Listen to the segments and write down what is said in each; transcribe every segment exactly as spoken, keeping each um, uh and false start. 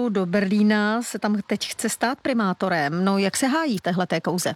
odjel do Berlína, se tam teď chce stát primátorem. No jak se hájí v téhleté kauze?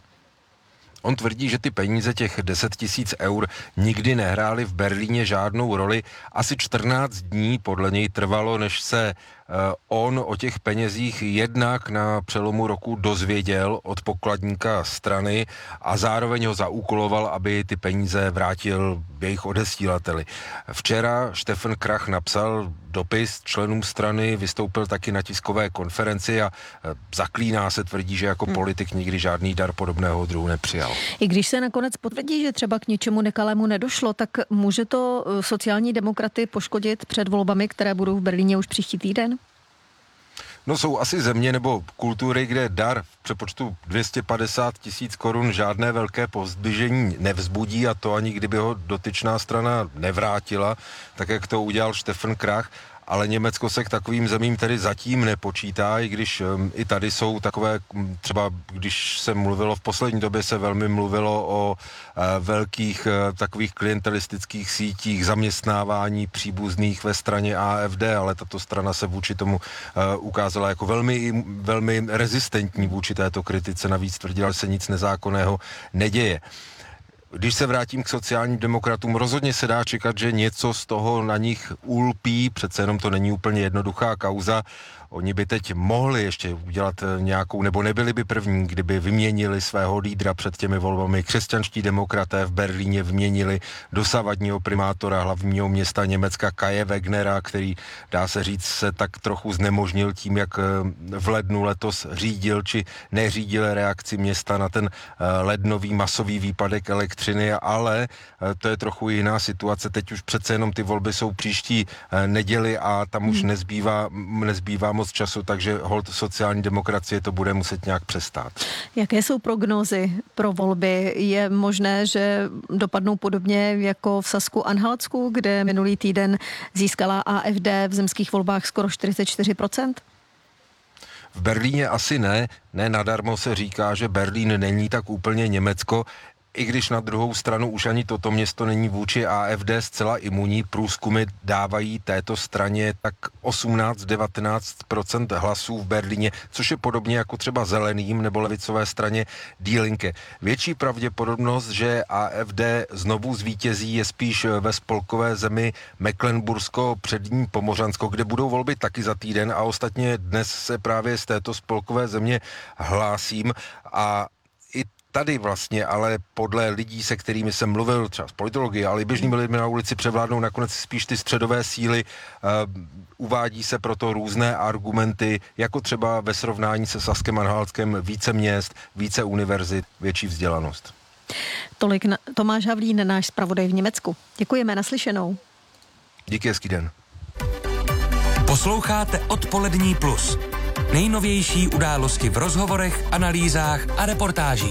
On tvrdí, že ty peníze, těch deset tisíc eur, nikdy nehrály v Berlíně žádnou roli. Asi čtrnáct dní podle něj trvalo, než se on o těch penězích jednak na přelomu roku dozvěděl od pokladníka strany a zároveň ho zaúkoloval, aby ty peníze vrátil jejich odesílateli. Včera Stefan Krach napsal dopis členům strany, vystoupil taky na tiskové konferenci a zaklíná se, tvrdí, že jako politik nikdy žádný dar podobného druhu nepřijal. I když se nakonec potvrdí, že třeba k něčemu nekalému nedošlo, tak může to sociální demokraty poškodit před volbami, které budou v Berlíně už příští týden? No jsou asi země nebo kultury, kde dar v přepočtu dvě stě padesát tisíc korun žádné velké povzdyžení nevzbudí, a to ani kdyby ho dotyčná strana nevrátila, tak jak to udělal Stefan Krach. Ale Německo se k takovým zemím tedy zatím nepočítá, i když um, i tady jsou takové, třeba když se mluvilo, v poslední době se velmi mluvilo o uh, velkých uh, takových klientelistických sítích, zaměstnávání příbuzných ve straně A F D, ale tato strana se vůči tomu uh, ukázala jako velmi, velmi rezistentní vůči této kritice, navíc tvrdila, že se nic nezákonného neděje. Když se vrátím k sociálním demokratům, rozhodně se dá čekat, že něco z toho na nich ulpí, přece jenom to není úplně jednoduchá kauza. Oni by teď mohli ještě udělat nějakou, nebo nebyli by první, kdyby vyměnili svého lídra před těmi volbami. Křesťanští demokraté v Berlíně vyměnili dosavadního primátora hlavního města Německa Kaje Wegnera, který, dá se říct, se tak trochu znemožnil tím, jak v lednu letos řídil či neřídil reakci města na ten lednový masový výpadek elektřiny, ale to je trochu jiná situace. Teď už přece jenom ty volby jsou příští neděli a tam už nezbývá, nezbývá moc času, takže holt sociální demokracie to bude muset nějak přestát. Jaké jsou prognózy pro volby? Je možné, že dopadnou podobně jako v Sasku-Anhaltsku, kde minulý týden získala A F D v zemských volbách skoro čtyřicet čtyři procent? V Berlíně asi ne. Ne nadarmo se říká, že Berlín není tak úplně Německo, i když na druhou stranu už ani toto město není vůči A F D zcela imunní. Průzkumy dávají této straně tak osmnáct až devatenáct procent hlasů v Berlíně, což je podobně jako třeba zeleným nebo levicové straně Die Linke. Větší pravděpodobnost, že A F D znovu zvítězí, je spíš ve spolkové zemi Mecklenbursko-Přední Pomořansko, kde budou volby taky za týden, a ostatně dnes se právě z této spolkové země hlásím. A tady vlastně, ale podle lidí, se kterými jsem mluvil, třeba z politologie, ale i běžnými lidmi na ulici, převládnou nakonec spíš ty středové síly. Uh, uvádí se proto různé argumenty, jako třeba ve srovnání se Saskem Anhaltskem více měst, více univerzit, větší vzdělanost. Tolik na, Tomáš Havlín, náš zpravodaj v Německu. Děkujeme, naslyšenou. Díky, hezký den. Posloucháte Odpolední plus. Nejnovější události v rozhovorech, analýzách a reportážích.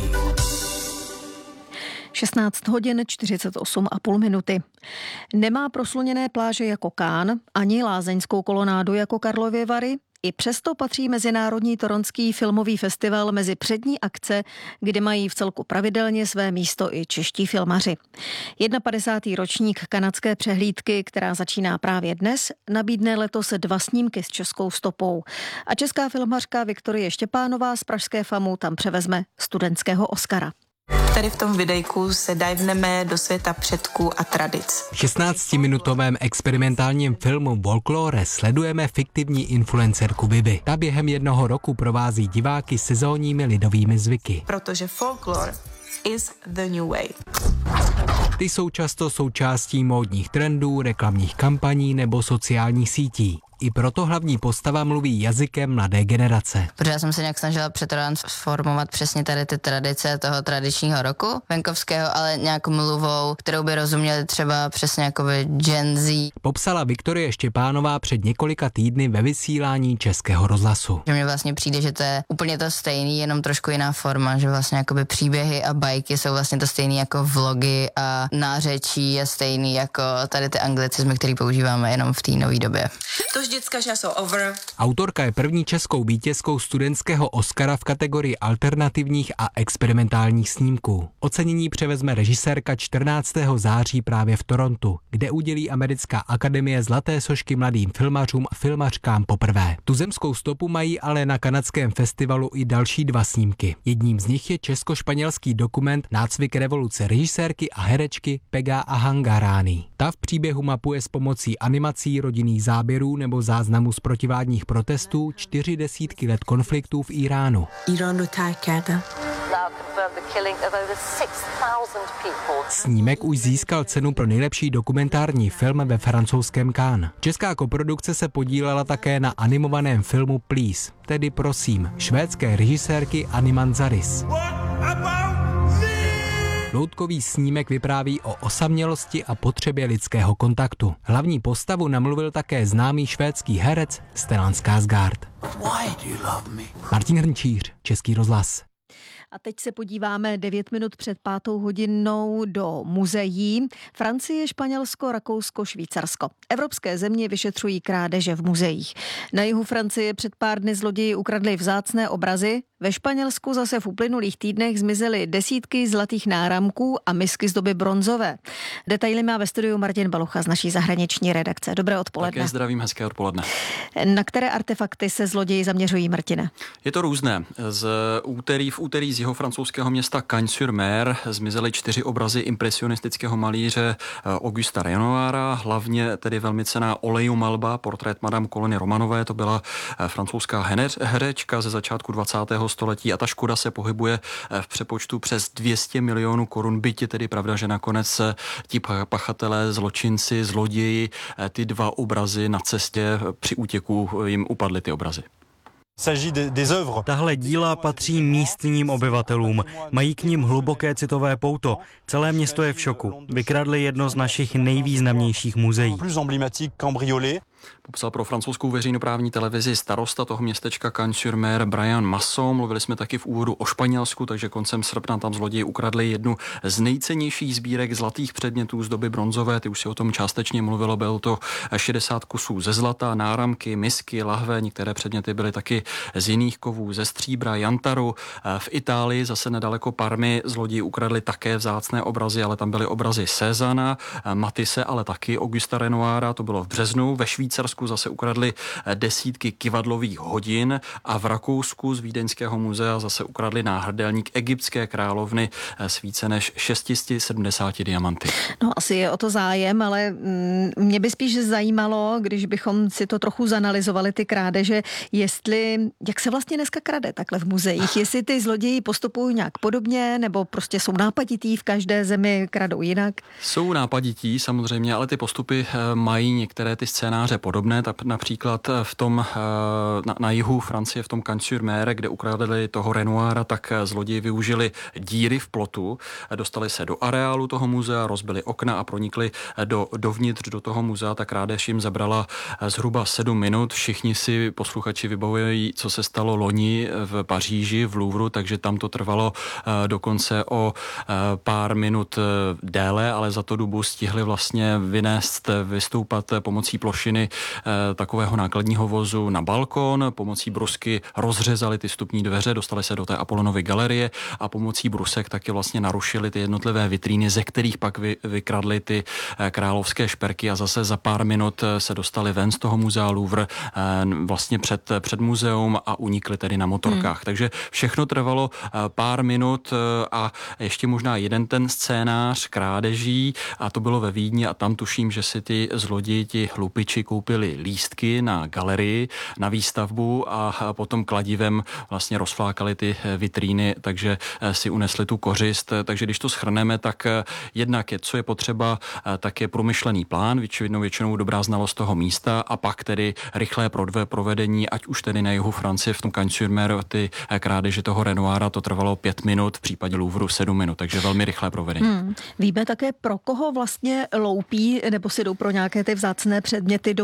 šestnáct hodin čtyřicet osm a půl minuty. Nemá prosluněné pláže jako Cannes, ani lázeňskou kolonádu jako Karlovy Vary. I přesto patří Mezinárodní toronský filmový festival mezi přední akce, kde mají v celku pravidelně své místo i čeští filmaři. padesátý první ročník kanadské přehlídky, která začíná právě dnes, nabídne letos dva snímky s českou stopou. A česká filmařka Viktorie Štěpánová z pražské FAMu tam převezme studentského Oscara. Tady v tom videjku se divneme do světa předků a tradic. V šestnáctiminutovém experimentálním filmu Folklore sledujeme fiktivní influencerku Bibi. Ta během jednoho roku provází diváky sezónními lidovými zvyky. Protože folklore is the new way. Ty jsou často součástí módních trendů, reklamních kampaní nebo sociálních sítí. I proto hlavní postava mluví jazykem mladé generace. Protože já jsem se nějak snažila přetransformovat přesně tady ty tradice toho tradičního roku venkovského, ale nějakou mluvou, kterou by rozuměli třeba přesně jako by Gen Z. Popsala Viktorie Štěpánová před několika týdny ve vysílání Českého rozhlasu. Že mně vlastně přijde, že to je úplně to stejný, jenom trošku jiná forma, že vlastně jakoby příběhy a bajky jsou vlastně to stejný jako vlogy a nářečí je stejný jako tady ty anglicizmy, které používáme jenom v té nové době. To, Autorka je první českou vítězkou studentského Oscara v kategorii alternativních a experimentálních snímků. Ocenění převezme režisérka čtrnáctého září právě v Torontu, kde udělí Americká akademie zlaté sošky mladým filmařům a filmařkám poprvé. Tuzemskou stopu mají ale na kanadském festivalu i další dva snímky. Jedním z nich je česko-španělský dokument Nácvik revoluce režisérky a herečky Pega Ahangarány. Ta v příběhu mapuje s pomocí animací, rodinných záběrů nebo záznamů z protivládních protestů čtyři desítky let konfliktů v Iránu. Snímek už získal cenu pro nejlepší dokumentární film ve francouzském Cannes. Česká koprodukce se podílela také na animovaném filmu Please, tedy prosím, švédské režisérky Anny Manzaris. Loutkový snímek vypráví o osamělosti a potřebě lidského kontaktu. Hlavní postavu namluvil také známý švédský herec Stellan Skarsgård. Martin Hrnčíř, Český rozhlas. A teď se podíváme devět minut před pátou hodinou do muzeí. Francie, Španělsko, Rakousko, Švýcarsko. Evropské země vyšetřují krádeže v muzeích. Na jihu Francie před pár dny zloději ukradli vzácné obrazy. Ve Španělsku zase v uplynulých týdnech zmizely desítky zlatých náramků a misky z doby bronzové. Detaily má ve studiu Martin Balucha z naší zahraniční redakce. Dobré odpoledne. Také zdravím, hezké odpoledne. Na které artefakty se zloději zaměřují, Martine? Je to různé. Z úterý v úterý z jeho francouzského města Cagnes-sur-Mer zmizely čtyři obrazy impresionistického malíře Augusta Renoira, hlavně tedy velmi cenná olejomalba, portrét Madame Colony Romanové, to byla francouzská herečka ze začátku dvacátého století a ta škoda se pohybuje v přepočtu přes dvě stě milionů korun, byť je tedy pravda, že nakonec ti pachatelé, zločinci, zloději, ty dva obrazy na cestě při útěku jim upadly ty obrazy. Tahle díla patří místním obyvatelům. Mají k nim hluboké citové pouto. Celé město je v šoku. Vykradli jedno z našich nejvýznamnějších muzeí. Popsal pro francouzskou veřejnoprávní televizi starosta toho městečka Cagnes-sur-Mer Brian Masson. Mluvili jsme taky v úvodu o Španělsku, takže koncem srpna tam zloději ukradli jednu z nejcennějších sbírek zlatých předmětů z doby bronzové. Ty už si o tom částečně mluvilo, bylo to šedesát kusů ze zlata, náramky, misky, lahve, některé předměty byly taky z jiných kovů, ze stříbra, jantaru. V Itálii zase nedaleko Parmy zloději ukradli také vzácné obrazy, ale tam byly obrazy Cézanna, Matisse, ale taky Augusta Renoira, to bylo v březnu. Ve Švýcarsku zase ukradli desítky kyvadlových hodin a v Rakousku z Vídeňského muzea zase ukradli náhrdelník egyptské královny s více než šest set sedmdesát diamanty. No asi je o to zájem, ale mě by spíš zajímalo, když bychom si to trochu zanalyzovali, ty krádeže, jestli, jak se vlastně dneska krade takhle v muzeích, jestli ty zloději postupují nějak podobně, nebo prostě jsou nápadití, v každé zemi kradou jinak? Jsou nápadití samozřejmě, ale ty postupy mají některé ty scénáře podobné, tak například v tom na, na jihu Francie, v tom Cagnes-sur-Mer, kde ukradli toho Renoira, tak zloději využili díry v plotu, dostali se do areálu toho muzea, rozbili okna a pronikli do, dovnitř do toho muzea. Ta krádež jim zabrala zhruba sedm minut. Všichni si posluchači vybavují, co se stalo loni v Paříži, v Louvru, takže tam to trvalo dokonce o pár minut déle, ale za to dobu stihli vlastně vynést, vystoupat pomocí plošiny takového nákladního vozu na balkon, pomocí brusky rozřezali ty vstupní dveře, dostali se do té Apollonovy galerie a pomocí brusek taky vlastně narušili ty jednotlivé vitríny, ze kterých pak vy, vykradli ty královské šperky a zase za pár minut se dostali ven z toho muzea Louvre vlastně před, před muzeum a unikli tedy na motorkách. Hmm. Takže všechno trvalo pár minut a ještě možná jeden ten scénář krádeží a to bylo ve Vídni a tam tuším, že si ty zloději, ti lupiči koupili lístky na galerii, na výstavbu a potom kladivem vlastně rozflákali ty vitríny, takže si unesli tu kořist. Takže když to shrneme, tak jednak je, co je potřeba, tak je promyšlený plán, většinou, většinou dobrá znalost toho místa a pak tedy rychlé provedení, ať už tedy na jihu Francie v tom Cagnes-sur-Mer ty krádeže toho Renoira, to trvalo pět minut, v případě Louvru sedm minut, takže velmi rychlé provedení. Hmm. Víme také, pro koho vlastně loupí nebo si jdou pro nějaké ty vzácné předměty do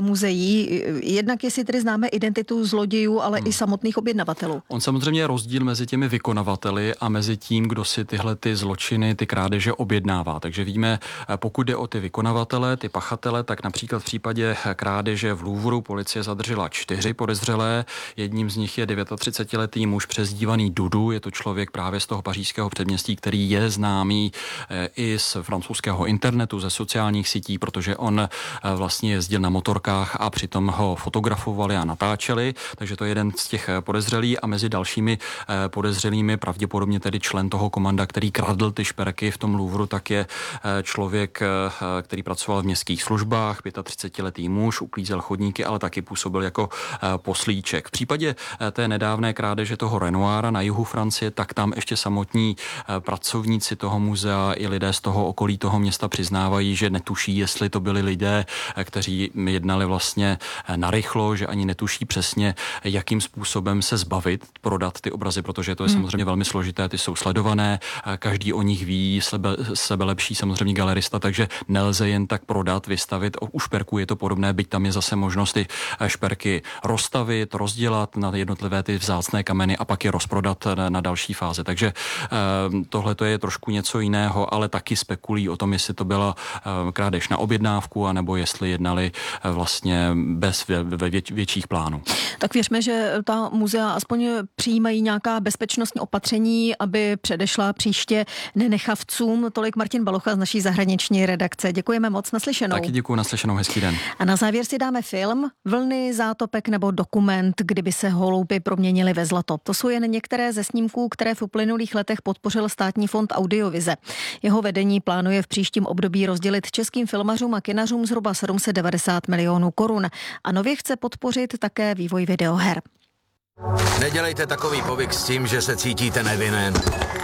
do muzeí. Jednak jestli tedy známe identitu zlodějů, ale hmm. i samotných objednavatelů. On samozřejmě je rozdíl mezi těmi vykonavateli a mezi tím, kdo si tyhle ty zločiny, ty krádeže objednává. Takže víme, pokud jde o ty vykonavatele, ty pachatele, tak například v případě krádeže v Louvru policie zadržela čtyři podezřelé. Jedním z nich je třicetidevětiletý muž přezdívaný Dudu. Je to člověk právě z toho pařížského předměstí, který je známý i z francouzského internetu, ze sociálních sítí, protože on vlastně jezdil na motorkách a přitom ho fotografovali a natáčeli. Takže to je jeden z těch podezřelých a mezi dalšími podezřelými pravděpodobně tedy člen toho komanda, který kradl ty šperky v tom Louvru, tak je člověk, který pracoval v městských službách, třicetiletý muž, uklízel chodníky, ale taky působil jako poslíček. V případě té nedávné krádeže toho Renoira na jihu Francie, tak tam ještě samotní pracovníci toho muzea i lidé z toho okolí toho města přiznávají, že netuší, jestli to byli lidé, kteří jednali vlastně narychlo, že ani netuší přesně, jakým způsobem se zbavit, prodat ty obrazy, protože to je hmm. samozřejmě velmi složité, ty jsou sledované, každý o nich ví, sebe, sebe lepší samozřejmě galerista, takže nelze jen tak prodat, vystavit. U šperků je to podobné, byť tam je zase možnost ty šperky rozstavit, rozdělat na jednotlivé ty vzácné kameny a pak je rozprodat na další fáze. Takže tohle to je trošku něco jiného, ale taky spekulují o tom, jestli to byla krádež na objednávku, anebo jestli jednali vlastně bez ve větších plánů. Tak věřme, že ta muzea aspoň přijímají nějaká bezpečnostní opatření, aby předešla příště nenechavcům. Tolik Martin Balocha z naší zahraniční redakce. Děkujeme moc, naslyšenou. Taky děkuji, naslyšenou, hezký den. A na závěr si dáme film Vlny, zátopek nebo dokument, kdyby se holuby proměnily ve zlato. To jsou jen některé ze snímků, které v uplynulých letech podpořil Státní fond Audiovize. Jeho vedení plánuje v příštím období rozdělit českým filmařům a kinařům zhruba sedm set devadesát milionů korun. A nově chce podpořit také vývoj videoher. Nedělejte takový povyk s tím, že se cítíte nevinen.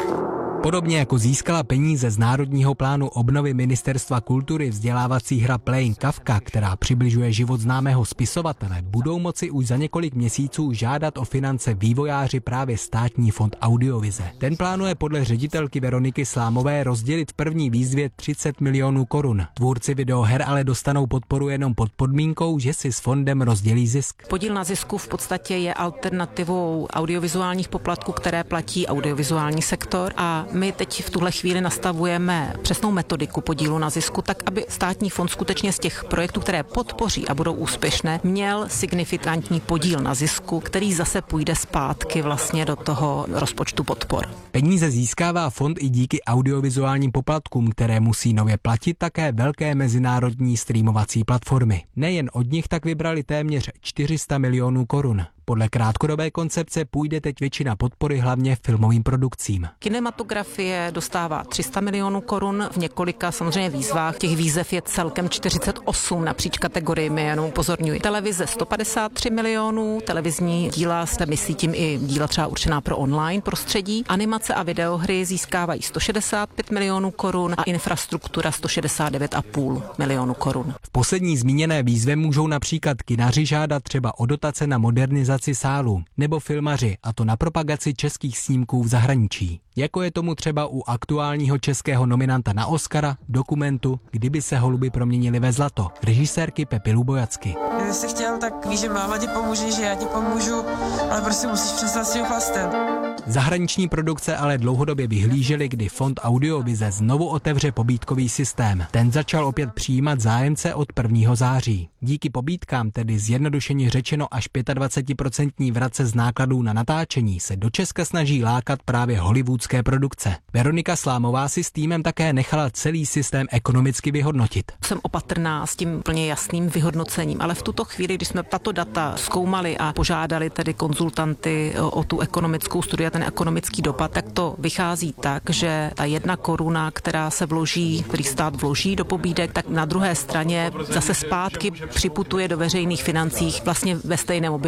Podobně jako získala peníze z Národního plánu obnovy Ministerstva kultury vzdělávací hra Playing Kafka, která přibližuje život známého spisovatele, budou moci už za několik měsíců žádat o finance vývojáři právě Státní fond Audiovize. Ten plánuje podle ředitelky Veroniky Slámové rozdělit v první výzvě třicet milionů korun. Tvůrci videoher ale dostanou podporu jenom pod podmínkou, že si s fondem rozdělí zisk. Podíl na zisku v podstatě je alternativou audiovizuálních poplatků, které platí audiovizuální sektor, a my teď v tuhle chvíli nastavujeme přesnou metodiku podílu na zisku, tak aby Státní fond skutečně z těch projektů, které podpoří a budou úspěšné, měl signifikantní podíl na zisku, který zase půjde zpátky vlastně do toho rozpočtu podpor. Peníze získává fond i díky audiovizuálním poplatkům, které musí nově platit také velké mezinárodní streamovací platformy. Nejen od nich tak vybrali téměř čtyři sta milionů korun. Podle krátkodobé koncepce půjde teď většina podpory hlavně filmovým produkcím. Kinematografie dostává tři sta milionů korun v několika samozřejmě výzvách. Těch výzev je celkem čtyřicet osm napříč kategoriemi, jenom upozorňuji. Televize sto padesát tři milionů, televizní díla, se myslí tím i díla třeba určená pro online prostředí. Animace a videohry získávají sto šedesát pět milionů korun a infrastruktura sto šedesát devět celá pět milionů korun. V poslední zmíněné výzvě můžou například kinaři žádat třeba o dotace na modernizaci sálu nebo filmaři, a to na propagaci českých snímků v zahraničí. Jako je tomu třeba u aktuálního českého nominanta na Oscara, dokumentu Kdyby se holuby proměnily ve zlato, režisérky Pepy Lubojacky. Kdyby jsi chtěl, tak víš, že máma ti pomůže, že já ti pomůžu, ale prostě musíš přestat s tím chlastem. Zahraniční produkce ale dlouhodobě vyhlížely, kdy fond Audiovize znovu otevře pobídkový systém. Ten začal opět přijímat zájemce od prvního září. Díky pobídkám, tedy zjednodušeně řečeno až dvacet pět procent vrace z nákladů na natáčení, se do Česka snaží lákat právě hollywoodské produkce. Veronika Slámová si s týmem také nechala celý systém ekonomicky vyhodnotit. Jsem opatrná s tím plně jasným vyhodnocením, ale v tuto chvíli, když jsme tato data zkoumali a požádali tedy konzultanty o, o tu ekonomickou studii a ten ekonomický dopad, tak to vychází tak, že ta jedna koruna, která se vloží, který stát vloží do pobídek, tak na druhé straně zase zpátky připutuje do veřejných financích vlastně ve stejném objemu korun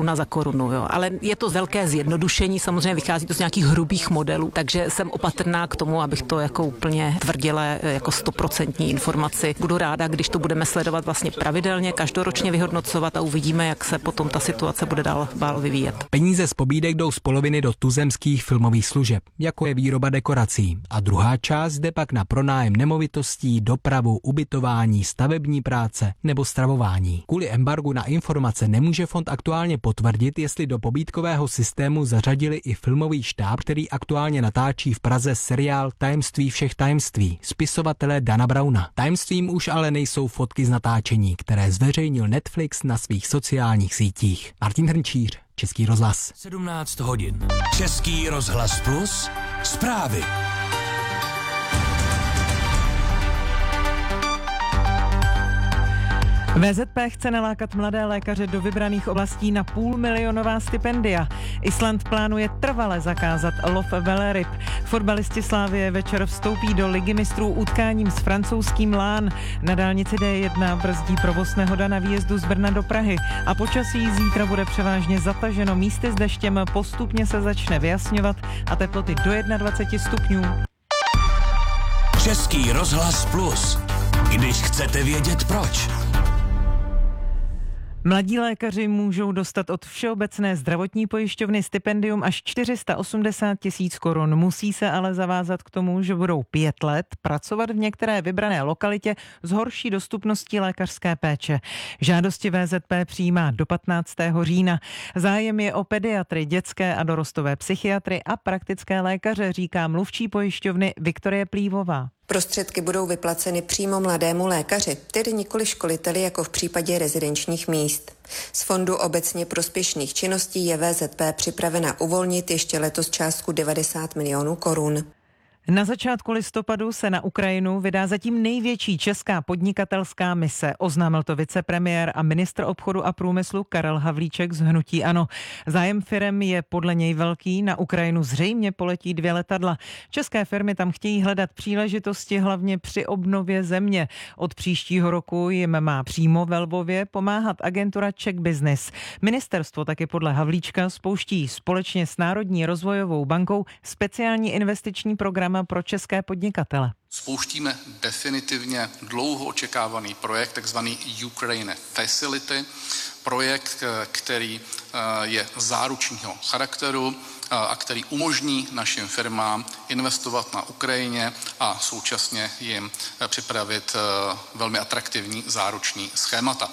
koruna za korunu, jo. Ale je to velké zjednodušení, samozřejmě vychází to z nějakých hrubých modelů, takže jsem opatrná k tomu, abych to jako úplně tvrdile jako stoprocentní informaci. Budu ráda, když to budeme sledovat vlastně pravidelně, každoročně vyhodnocovat a uvidíme, jak se potom ta situace bude dál, dál vyvíjet. Peníze z pobídek jdou z poloviny do tuzemských filmových služeb, jako je výroba dekorací. A druhá část jde pak na pronájem nemovitostí, dopravu, ubytování, stavební práce nebo stravování. Kvůli embargu na informace nemůže fond aktuálně potvrdit, jestli do pobídkového systému zařadili i filmový štáb, který aktuálně natáčí v Praze seriál Tajemství všech tajemství spisovatele Dana Browna. Tajemstvím už ale nejsou fotky z natáčení, které zveřejnil Netflix na svých sociálních sítích. Martin Hrnčíř, Český rozhlas. sedmnáct hodin. Český rozhlas plus. Zprávy. V Z P chce nalákat mladé lékaře do vybraných oblastí na půlmilionová stipendia. Island plánuje trvale zakázat lov veleryb. Fotbalisti Slavie večer vstoupí do ligy mistrů utkáním s francouzským Lán. Na dálnici D jedna brzdí provoz nehoda na výjezdu z Brna do Prahy. A počasí zítra bude převážně zataženo, místy s deštěm postupně se začne vyjasňovat a teploty do dvacet jedna stupňů. Český rozhlas plus. Když chcete vědět proč. Mladí lékaři můžou dostat od Všeobecné zdravotní pojišťovny stipendium až čtyři sta osmdesát tisíc korun. Musí se ale zavázat k tomu, že budou pět let pracovat v některé vybrané lokalitě s horší dostupností lékařské péče. Žádosti V Z P přijímá do patnáctého října. Zájem je o pediatry, dětské a dorostové psychiatry a praktické lékaře, říká mluvčí pojišťovny Viktorie Plívová. Prostředky budou vyplaceny přímo mladému lékaři, tedy nikoli školiteli jako v případě rezidenčních míst. Z fondu obecně prospěšných činností je V Z P připravena uvolnit ještě letos částku devadesát milionů korun. Na začátku listopadu se na Ukrajinu vydá zatím největší česká podnikatelská mise. Oznámil to vicepremiér a ministr obchodu a průmyslu Karel Havlíček z hnutí ANO. Zájem firem je podle něj velký, na Ukrajinu zřejmě poletí dvě letadla. České firmy tam chtějí hledat příležitosti hlavně při obnově země. Od příštího roku jim má přímo ve Lvově pomáhat agentura Czech Business. Ministerstvo taky podle Havlíčka spouští společně s Národní rozvojovou bankou speciální investiční program pro české podnikatele. Spouštíme definitivně dlouho očekávaný projekt, takzvaný Ukraine Facility, projekt, který je záručního charakteru a který umožní našim firmám investovat na Ukrajině a současně jim připravit velmi atraktivní záruční schémata.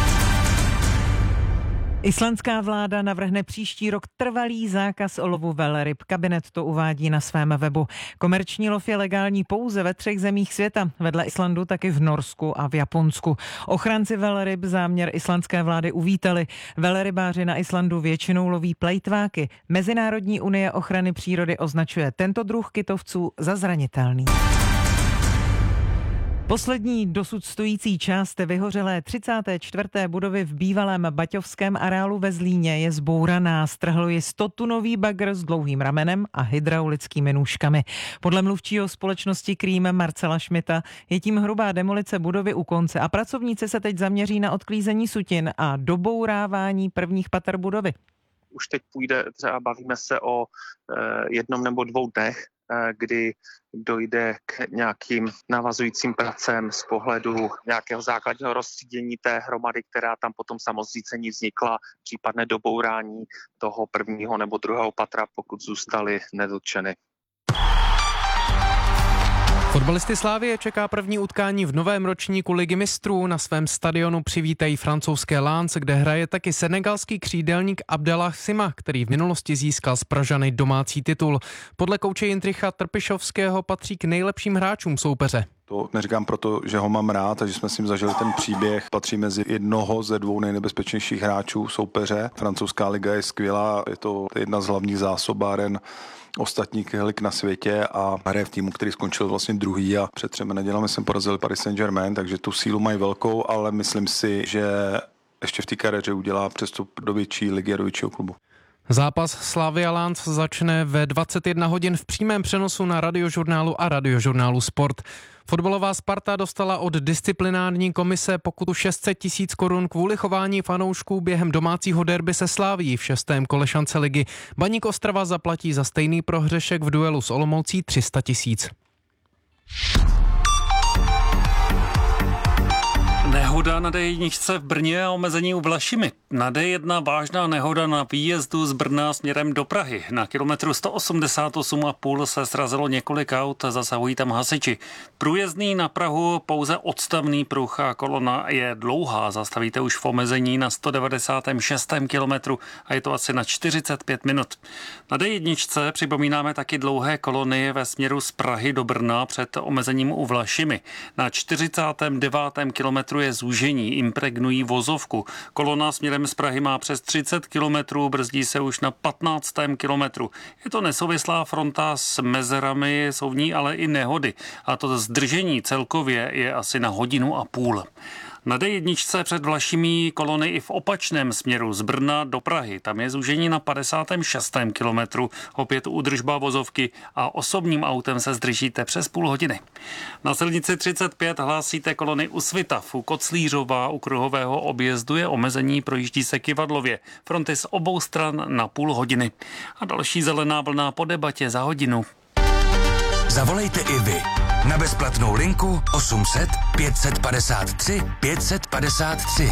Islandská vláda navrhne příští rok trvalý zákaz lovu velryb. Kabinet to uvádí na svém webu. Komerční lov je legální pouze ve třech zemích světa. Vedle Islandu taky v Norsku a v Japonsku. Ochránci velryb záměr islandské vlády uvítali. Velrybáři na Islandu většinou loví plejtváky. Mezinárodní unie ochrany přírody označuje tento druh kytovců za zranitelný. Poslední dosud stojící část vyhořelé třicáté čtvrté budovy v bývalém baťovském areálu ve Zlíně je zbouraná. Strhl ji stotunový bagr s dlouhým ramenem a hydraulickými nůžkami. Podle mluvčího společnosti Krým Marcela Šmita je tím hrubá demolice budovy u konce a pracovníci se teď zaměří na odklízení sutin a dobourávání prvních pater budovy. Už teď půjde, třeba bavíme se o eh, jednom nebo dvou dnech, kdy dojde k nějakým navazujícím pracem z pohledu nějakého základního rozstřídění té hromady, která tam potom samozřícení vznikla, případné dobourání toho prvního nebo druhého patra, pokud zůstaly nedotčeny. Fotbalisty Slavie čeká první utkání v novém ročníku Ligy mistrů. Na svém stadionu přivítají francouzské Lens, kde hraje taky senegalský křídelník Abdellah Sima, který v minulosti získal z Pražany domácí titul. Podle kouče Jindřicha Trpišovského patří k nejlepším hráčům soupeře. To neříkám proto, že ho mám rád a že jsme s ním zažili ten příběh. Patří mezi jednoho ze dvou nejnebezpečnějších hráčů soupeře. Francouzská liga je skvělá, je to jedna z hlavních zásobáren ostatních lig na světě a hraje v týmu, který skončil vlastně druhý a před třemi nedělami jsem porazil Paris Saint-Germain, takže tu sílu mají velkou, ale myslím si, že ještě v té kariéře udělá přestup do větší ligy a do většího klubu. Zápas Slavia Linz začne ve dvacet jedna hodin v přímém přenosu na Radiožurnálu a Radiožurnálu Sport. Fotbalová Sparta dostala od disciplinární komise pokutu šest set tisíc korun kvůli chování fanoušků během domácího derby se Slavií v šestém kole šance ligy. Baník Ostrava zaplatí za stejný prohřešek v duelu s Olomoucí tři sta tisíc. Nehoda na dé jedna v Brně a omezení u Vlašimi. Na dé jedna vážná nehoda na výjezdu z Brna směrem do Prahy. Na kilometru sto osmdesát osm a půl se srazilo několik aut, zasahují tam hasiči. Průjezdný na Prahu pouze odstavný pruh a kolona je dlouhá. Zastavíte už v omezení na sto devadesát šest kilometru a je to asi na čtyřicet pět minut. Na dé jedna připomínáme taky dlouhé kolony ve směru z Prahy do Brna před omezením u Vlašimi. Na čtyřicátém devátém kilometru je zúžení, impregnují vozovku. Kolona směrem z Prahy má přes třicet kilometrů, brzdí se už na patnáctém kilometru. Je to nesouvislá fronta s mezerami, jsou v ní ale i nehody. A to zdržení celkově je asi na hodinu a půl. Na dé jedna před Vlašimi kolony i v opačném směru z Brna do Prahy. Tam je zúžení na padesátém šestém kilometru, opět údržba vozovky a osobním autem se zdržíte přes půl hodiny. Na silnici třicet pět hlásíte kolony u Svitav, u Koclířova, u kruhového objezdu je omezení, projíždí se Kyvadlově. Fronty z obou stran na půl hodiny. A další zelená vlna po debatě za hodinu. Zavolejte i vy na bezplatnou linku osm set pět set padesát tři pět set padesát tři.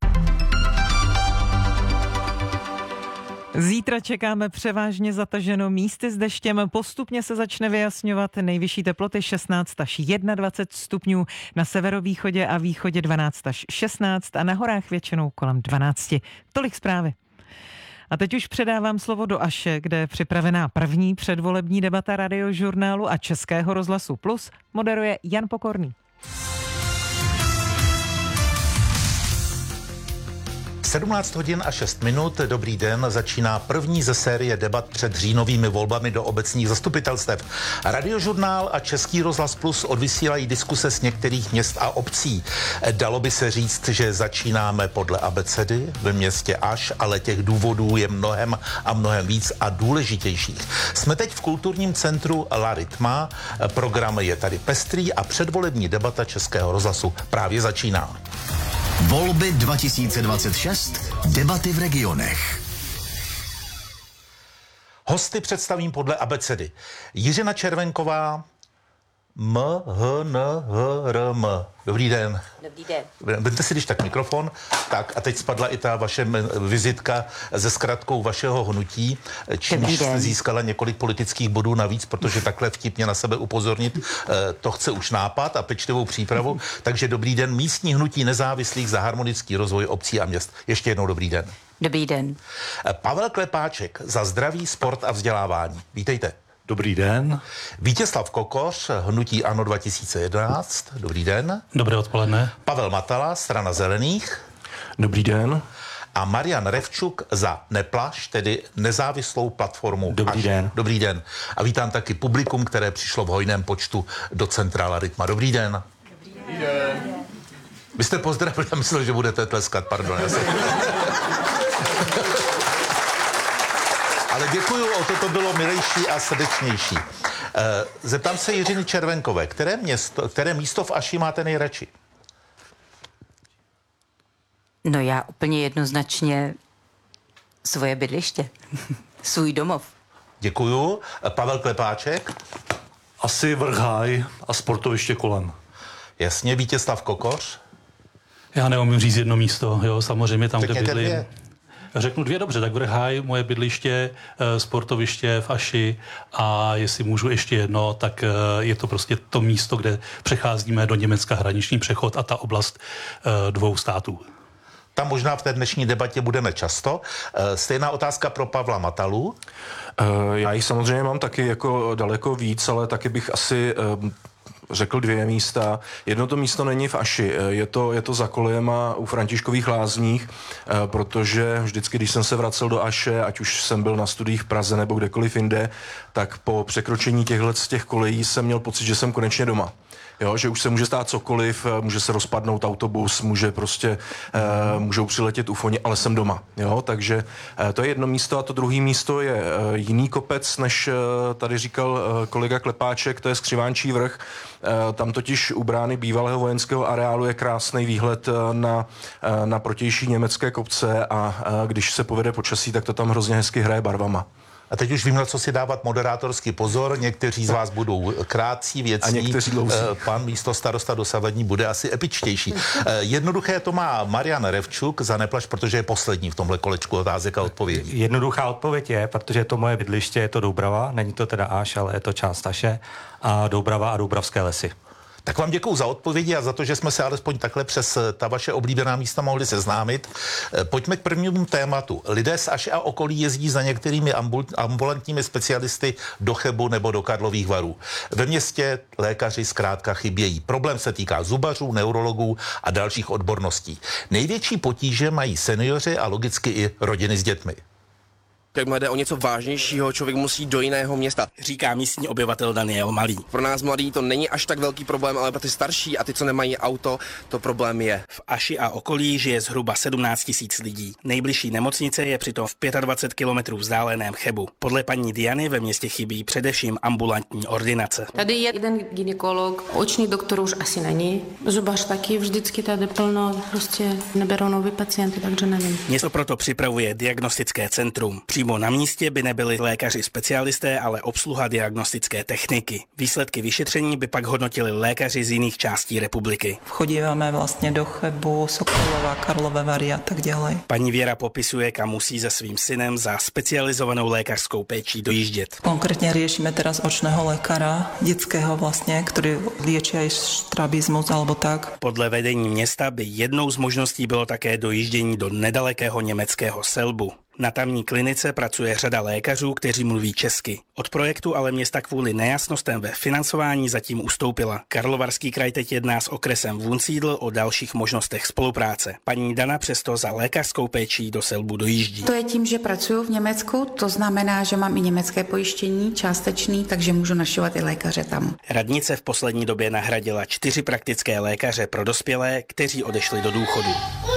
Zítra čekáme převážně zataženo místy s deštěm. Postupně se začne vyjasňovat, nejvyšší teploty šestnáct až dvacet jedna stupňů, na severovýchodě a východě dvanáct až šestnáct a na horách většinou kolem dvanáct. Tolik zprávy. A teď už předávám slovo do Aše, kde je připravená první předvolební debata Radiožurnálu a Českého rozhlasu Plus. Moderuje Jan Pokorný. sedmnáct hodin a šest minut, dobrý den, začíná první ze série debat před říjnovými volbami do obecních zastupitelstev. Radiožurnál a Český rozhlas Plus odvysílají diskuse z některých měst a obcí. Dalo by se říct, že začínáme podle abecedy ve městě Aš, ale těch důvodů je mnohem a mnohem víc a důležitějších. Jsme teď v kulturním centru La Rytma, program je tady pestrý a předvolební debata Českého rozhlasu právě začíná. Volby dva tisíce dvacet šest. Debaty v regionech. Hosty představím podle abecedy. Jiřina Červenková, M, H, N, H, R, M. Dobrý den. Dobrý den. Vemte si když tak mikrofon. Tak a teď spadla i ta vaše vizitka se zkratkou vašeho hnutí, čímž jste získala několik politických bodů navíc, protože takhle vtipně na sebe upozornit, to chce už nápad a pečlivou přípravu. Takže dobrý den, místní hnutí nezávislých za harmonický rozvoj obcí a měst. Ještě jednou dobrý den. Dobrý den. Pavel Klepáček za zdraví, sport a vzdělávání. Vítejte. Dobrý den. Vítězslav Kokoř, hnutí ANO dva tisíce jedenáct. Dobrý den. Dobré odpoledne. Pavel Matala, strana zelených. Dobrý den. A Marian Revčuk za Neplaš, tedy nezávislou platformu. Dobrý Až. den. Dobrý den. A vítám taky publikum, které přišlo v hojném počtu do centra La Rytma. Dobrý den. Dobrý den. Vy jste pozdravili a myslel, že budete tleskat, pardon. Já se... Ale děkuju, o to to bylo milejší a srdečnější. Zeptám se Jiřiny Červenkové, které, město, které místo v Aši máte nejradši? No já úplně jednoznačně svoje bydliště, svůj domov. Děkuju. Pavel Klepáček? Asi Vrchaj a sportoviště kolem. Jasně, Vítězslav Kokoř? Já neumím říct jedno místo, jo, samozřejmě tam, Řekněte kde bydlím. Dvě. Řeknu dvě, dobře, tak Vrchaj, moje bydliště, sportoviště v Aši a jestli můžu ještě jedno, tak je to prostě to místo, kde přecházíme do Německa, hraniční přechod a ta oblast dvou států. Tam možná v té dnešní debatě budeme často. Stejná otázka pro Pavla Matalu. Já jich samozřejmě mám taky jako daleko víc, ale taky bych asi řekl dvě místa. Jedno to místo není v Aši, je to, je to za kolejema u Františkových Lázních, protože vždycky, když jsem se vracel do Aše, ať už jsem byl na studiích v Praze nebo kdekoliv jinde, tak po překročení těchto z těch kolejí jsem měl pocit, že jsem konečně doma. Jo, že už se může stát cokoliv, může se rozpadnout autobus, může prostě, uh, můžou přiletět ufoni, ale jsem doma. Jo, takže uh, to je jedno místo a to druhé místo je uh, jiný kopec, než uh, tady říkal uh, kolega Klepáček, to je Skřivánčí vrch. Uh, tam totiž u brány bývalého vojenského areálu je krásný výhled uh, na, uh, na protější německé kopce a uh, když se povede počasí, tak to tam hrozně hezky hraje barvama. A teď už vím, na co si dávat moderátorský pozor. Někteří z vás budou krátcí, věcní. A někteří dlouhý. Pan místostarosta dosavadní bude asi epičtější. Jednoduché to má Marian Revčuk za Neplač, protože je poslední v tomhle kolečku otázek a odpovědí. Jednoduchá odpověď je, protože je to moje bydliště, je to Doubrava, není to teda Aš, ale je to část Aše a Doubrava a Doubravské lesy. Tak vám děkuju za odpovědi a za to, že jsme se alespoň takhle přes ta vaše oblíbená místa mohli seznámit. Pojďme k prvnímu tématu. Lidé z Aše a okolí jezdí za některými ambulantními specialisty do Chebu nebo do Karlových Varů. Ve městě lékaři zkrátka chybějí. Problém se týká zubařů, neurologů a dalších odborností. Největší potíže mají seniori a logicky i rodiny s dětmi. Jakmile jde o něco vážnějšího, člověk musí do jiného města, říká místní obyvatel Daniel Malý. Pro nás mladý to není až tak velký problém, ale pro ty starší a ty, co nemají auto, to problém je. V Aši a okolí žije zhruba sedmnáct tisíc lidí. Nejbližší nemocnice je přitom v dvacet pět kilometrů vzdáleném Chebu. Podle paní Diany ve městě chybí především ambulantní ordinace. Tady je jeden gynekolog, oční doktor už asi není. Zubař taky vždycky tady plno, prostě neberou nový pacienty, takže nevím. Město proto připravuje diagnostické centrum. Přímo na místě by nebyli lékaři specialisté, ale obsluha diagnostické techniky. Výsledky vyšetření by pak hodnotili lékaři z jiných částí republiky. Chodíváme vlastně do Chebu, Sokolova, Karlové Vary a tak dále. Paní Věra popisuje, kam musí se svým synem za specializovanou lékařskou péčí dojíždět. Konkrétně řešíme teraz očného lékaře, dětského vlastně, který léčí i strabismus alebo tak. Podle vedení města by jednou z možností bylo také dojíždění do nedalekého německého Selbu. Na tamní klinice pracuje řada lékařů, kteří mluví česky. Od projektu ale města kvůli nejasnostem ve financování zatím ustoupila. Karlovarský kraj teď jedná s okresem Wunsiedl o dalších možnostech spolupráce. Paní Dana přesto za lékařskou péčí do Selbu dojíždí. To je tím, že pracuji v Německu, to znamená, že mám i německé pojištění, částečný, takže můžu navštěvovat i lékaře tam. Radnice v poslední době nahradila čtyři praktické lékaře pro dospělé, kteří odešli do důchodu.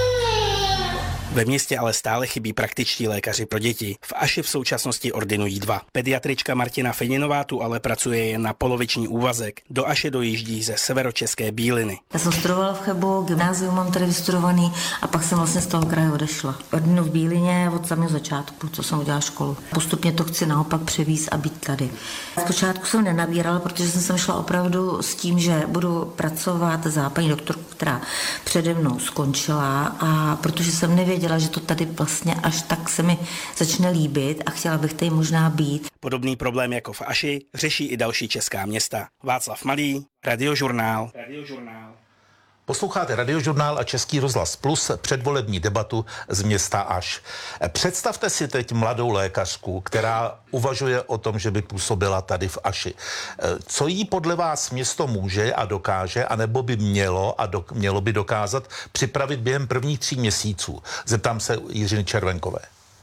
Ve městě ale stále chybí praktičtí lékaři pro děti. V Aši v současnosti ordinují dva. Pediatrička Martina Feninová tu ale pracuje jen na poloviční úvazek. Do Aše dojíždí ze severočeské Bíliny. Já jsem studovala v Chebu, gymnázium mám tady vystudovaný a pak jsem vlastně z toho kraje odešla. Ordinu v Bílině od samého začátku, co jsem udělala školu. Postupně to chci naopak převízt a být tady. Zpočátku jsem nenabírala, protože jsem sem šla opravdu s tím, že budu pracovat za paní doktorku, která přede mnou skončila, a protože jsem nevěděla, že to tady vlastně až tak se mi začne líbit a chtěla bych tady možná být. Podobný problém jako v Aši řeší i další česká města. Václav Malý, Radiožurnál. Radiožurnál. Posloucháte Radiožurnál a Český rozhlas Plus, předvolební debatu z města Aš. Představte si teď mladou lékařku, která uvažuje o tom, že by působila tady v Aši. Co jí podle vás město může a dokáže, anebo by mělo a do, mělo by dokázat připravit během prvních tří měsíců? Zeptám se Jiřiny Červenkové.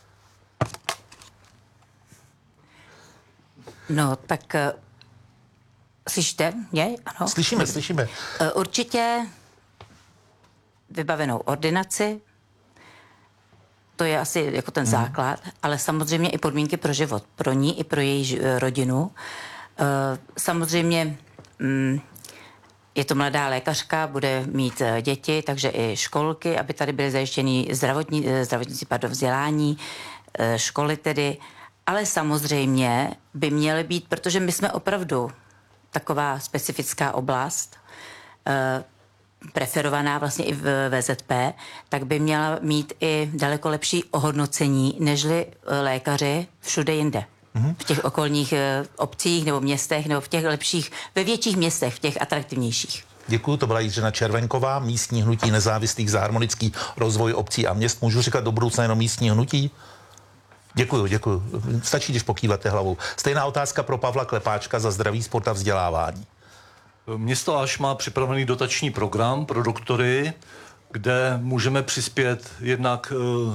No, tak slyšíte mě? Ano. Slyšíme, slyšíme. Určitě vybavenou ordinaci, to je asi jako ten základ, ale samozřejmě i podmínky pro život, pro ní i pro její rodinu. Samozřejmě je to mladá lékařka, bude mít děti, takže i školky, aby tady byly zajištěny zdravotní, zdravotníci, pardon, vzdělání, školy tedy, ale samozřejmě by měly být, protože my jsme opravdu taková specifická oblast, preferovaná vlastně i v V Z P, tak by měla mít i daleko lepší ohodnocení, nežli lékaři všude jinde. Mm-hmm. V těch okolních obcích nebo městech, nebo v těch lepších, ve větších městech, v těch atraktivnějších. Děkuju, to byla Jiřina Červenková, místní hnutí nezávislých za harmonický rozvoj obcí a měst. Můžu říkat do budoucna jenom místní hnutí? Děkuju, děkuju. Stačí, když pokýváte hlavou. Stejná otázka pro Pavla Klepáčka za zdraví, sport a vzdělávání. Město Aš má připravený dotační program pro doktory, kde můžeme přispět jednak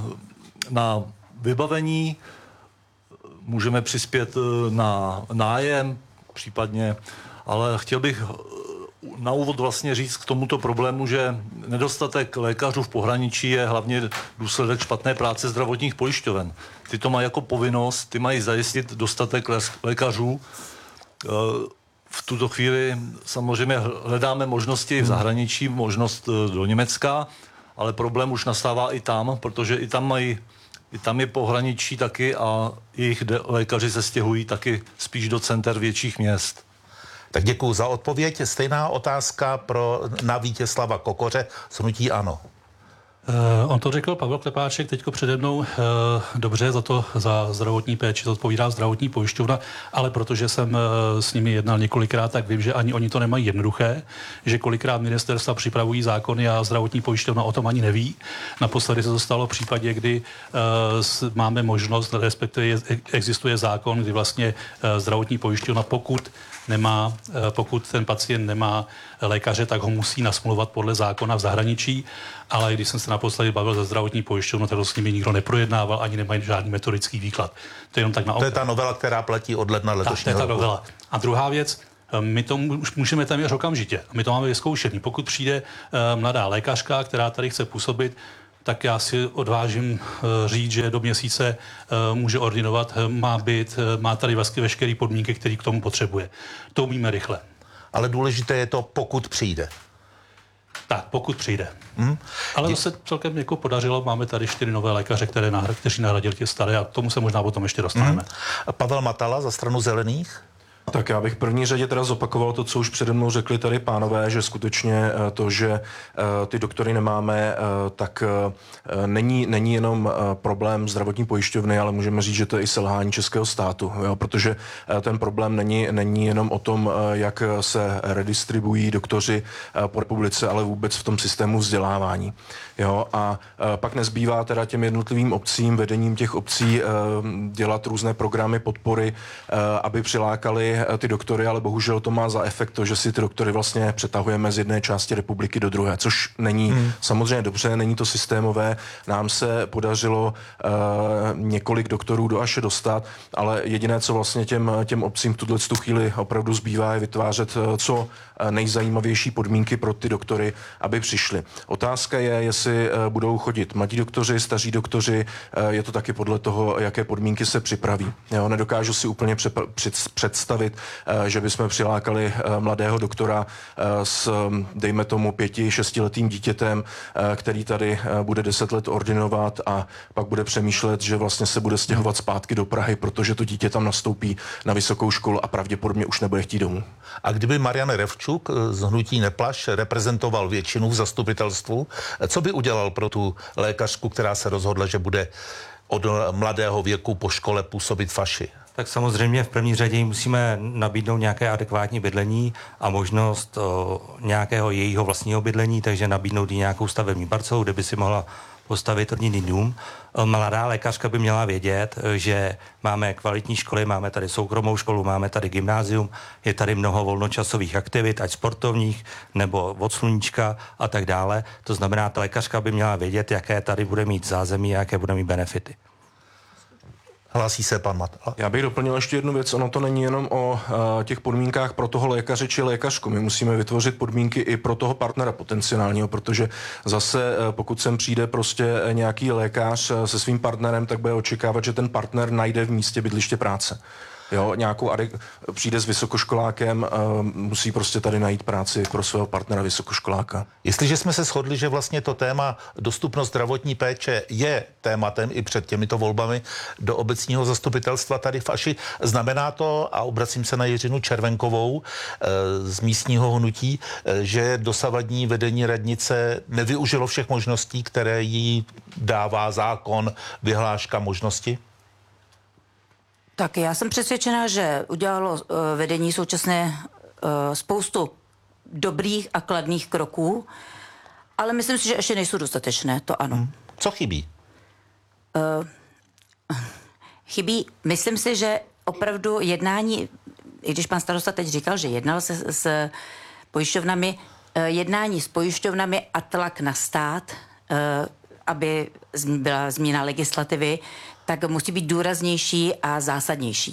na vybavení, můžeme přispět na nájem případně, ale chtěl bych na úvod vlastně říct k tomuto problému, že nedostatek lékařů v pohraničí je hlavně důsledek špatné práce zdravotních pojišťoven. Ty to mají jako povinnost, ty mají zajistit dostatek lékařů. V tuto chvíli samozřejmě hledáme možnosti v zahraničí, možnost do Německa, ale problém už nastává i tam, protože i tam mají, i tam je pohraničí taky a jejich lékaři se stěhují taky spíš do center větších měst. Tak děkuji za odpověď. Stejná otázka pro, na Vítězslava Kokoře z hnutí ANO. Uh, on to řekl Pavel Klepáček teďko přede mnou, uh, dobře, za to, za zdravotní péči, to odpovídá zdravotní pojišťovna, ale protože jsem uh, s nimi jednal několikrát, tak vím, že ani oni to nemají jednoduché, že kolikrát ministerstva připravují zákony a zdravotní pojišťovna o tom ani neví. Naposledy se to stalo v případě, kdy uh, máme možnost, respektive je, existuje zákon, kdy vlastně uh, zdravotní pojišťovna, pokud nemá, pokud ten pacient nemá lékaře, tak ho musí nasmluvat podle zákona v zahraničí, ale když jsem se naposledy bavil za zdravotní pojišťovnu, tak to s nimi nikdo neprojednával, ani nemají žádný metodický výklad. To je jenom tak na To je ta novela, která platí od ledna letošního roku. roku. Novela. A druhá věc, my to už můžeme téměř okamžitě. My to máme vyzkoušený. Pokud přijde uh, mladá lékařka, která tady chce působit, tak já si odvážím uh, říct, že do měsíce uh, může ordinovat, uh, má být, uh, má tady vlastně veškeré podmínky, které k tomu potřebuje. To umíme rychle. Ale důležité je to, pokud přijde. Tak, pokud přijde. Hmm. Ale to se celkem jako podařilo. Máme tady čtyři nové lékaře, které nahrad, kteří nahradili ty staré a k tomu se možná potom ještě dostaneme. Hmm. Pavel Matala za stranu Zelených. Tak já bych v první řadě teda zopakoval to, co už přede mnou řekli tady pánové, že skutečně to, že ty doktory nemáme, tak není, není jenom problém zdravotní pojišťovny, ale můžeme říct, že to je i selhání českého státu, jo, protože ten problém není, není jenom o tom, jak se redistribuují doktoři po republice, ale vůbec v tom systému vzdělávání. Jo, a pak nezbývá teda těm jednotlivým obcím, vedením těch obcí dělat různé programy podpory, aby přilákali ty doktory, ale bohužel to má za efekt to, že si ty doktory vlastně přetahujeme z jedné části republiky do druhé, což není hmm. samozřejmě dobře, není to systémové. Nám se podařilo uh, několik doktorů do Aše dostat, ale jediné, co vlastně těm, těm obcím v tuto chvíli opravdu zbývá, je vytvářet uh, co nejzajímavější podmínky pro ty doktory, aby přišli. Otázka je, jestli uh, budou chodit mladí doktoři, staří doktoři, uh, je to taky podle toho, jaké podmínky se připraví. Jo, nedokážu si úplně přepa- představit, že bychom přilákali mladého doktora s, dejme tomu, pěti, šestiletým dítětem, který tady bude deset let ordinovat a pak bude přemýšlet, že vlastně se bude stěhovat zpátky do Prahy, protože to dítě tam nastoupí na vysokou školu a pravděpodobně už nebude chtít domů. A kdyby Marian Revčuk z hnutí Neplaš reprezentoval většinu v zastupitelstvu, co by udělal pro tu lékařku, která se rozhodla, že bude od mladého věku po škole působit v Aši? Tak samozřejmě v první řadě jim musíme nabídnout nějaké adekvátní bydlení a možnost o, nějakého jejího vlastního bydlení, takže nabídnout jí nějakou stavební parcelu, kde by si mohla postavit rodinný dům. Mladá lékařka by měla vědět, že máme kvalitní školy, máme tady soukromou školu, máme tady gymnázium, je tady mnoho volnočasových aktivit, ať sportovních nebo od sluníčka a tak dále. To znamená, ta lékařka by měla vědět, jaké tady bude mít zázemí a jaké bude mít benefity. Hlásí se pan Matala. Já bych doplnil ještě jednu věc. Ono to není jenom o uh, těch podmínkách pro toho lékaře či lékařku. My musíme vytvořit podmínky i pro toho partnera potenciálního, protože zase uh, pokud sem přijde prostě nějaký lékař uh, se svým partnerem, tak bude očekávat, že ten partner najde v místě bydliště práce. Jo, nějakou adek- přijde s vysokoškolákem, uh, musí prostě tady najít práci pro svého partnera vysokoškoláka. Jestliže jsme se shodli, že vlastně to téma dostupnost zdravotní péče je tématem i před těmito volbami do obecního zastupitelstva tady v Aši, znamená to, a obracím se na Jiřinu Červenkovou e, z místního hnutí, e, že dosavadní vedení radnice nevyužilo všech možností, které jí dává zákon, vyhláška, možnosti? Tak já jsem přesvědčená, že udělalo uh, vedení současné uh, spoustu dobrých a kladných kroků, ale myslím si, že ještě nejsou dostatečné, to ano. Hmm. Co chybí? Uh, chybí, myslím si, že opravdu jednání, i když pan starosta teď říkal, že jednal se s pojišťovnami, jednání s pojišťovnami a tlak na stát, aby byla změna legislativy, tak musí být důraznější a zásadnější.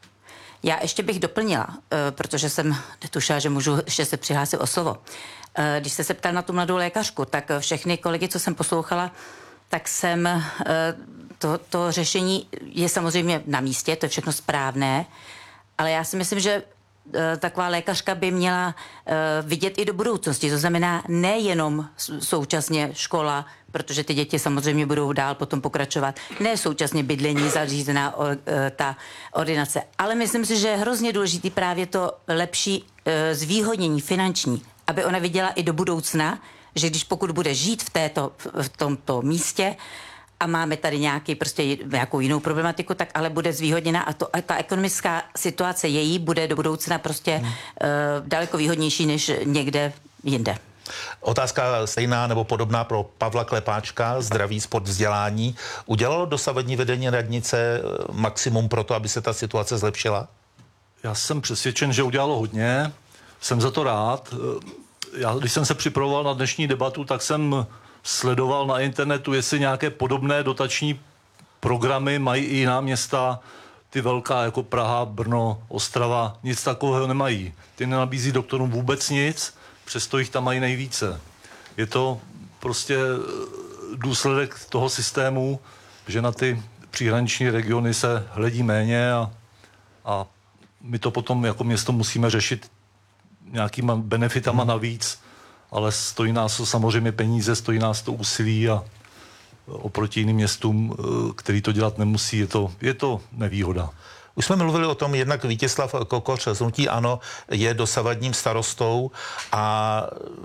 Já ještě bych doplnila, protože jsem netušila, že můžu ještě se přihlásit o slovo. Když jste se ptal na tu mladou lékařku, tak všechny kolegy, co jsem poslouchala, tak jsem, to, to řešení je samozřejmě na místě, to je všechno správné, ale já si myslím, že taková lékařka by měla vidět i do budoucnosti. To znamená nejenom současně škola, protože ty děti samozřejmě budou dál potom pokračovat, ne současně bydlení, zařízená ta ordinace, ale myslím si, že je hrozně důležitý právě to lepší zvýhodnění finanční, aby ona viděla i do budoucna, že když pokud bude žít v, této, v tomto místě a máme tady nějaký, prostě nějakou jinou problematiku, tak ale bude zvýhodněna a, to, a ta ekonomická situace její bude do budoucna prostě hmm. uh, daleko výhodnější než někde jinde. Otázka stejná nebo podobná pro Pavla Klepáčka, zdraví, sport, vzdělání. Udělalo dosavadní vedení radnice maximum pro to, aby se ta situace zlepšila? Já jsem přesvědčen, že udělalo hodně. Jsem za to rád. Já, když jsem se připravoval na dnešní debatu, tak jsem sledoval na internetu, jestli nějaké podobné dotační programy mají i jiná města, ty velká jako Praha, Brno, Ostrava, nic takového nemají. Ty nenabízí doktorům vůbec nic, přesto jich tam mají nejvíce. Je to prostě důsledek toho systému, že na ty příhraniční regiony se hledí méně a, a my to potom jako město musíme řešit nějakýma benefitama navíc, ale stojí nás to samozřejmě peníze, stojí nás to úsilí a oproti jiným městům, který to dělat nemusí, je to, je to nevýhoda. Už jsme mluvili o tom, jednak Vítězslav Kokoř z hnutí ANO je dosavadním starostou a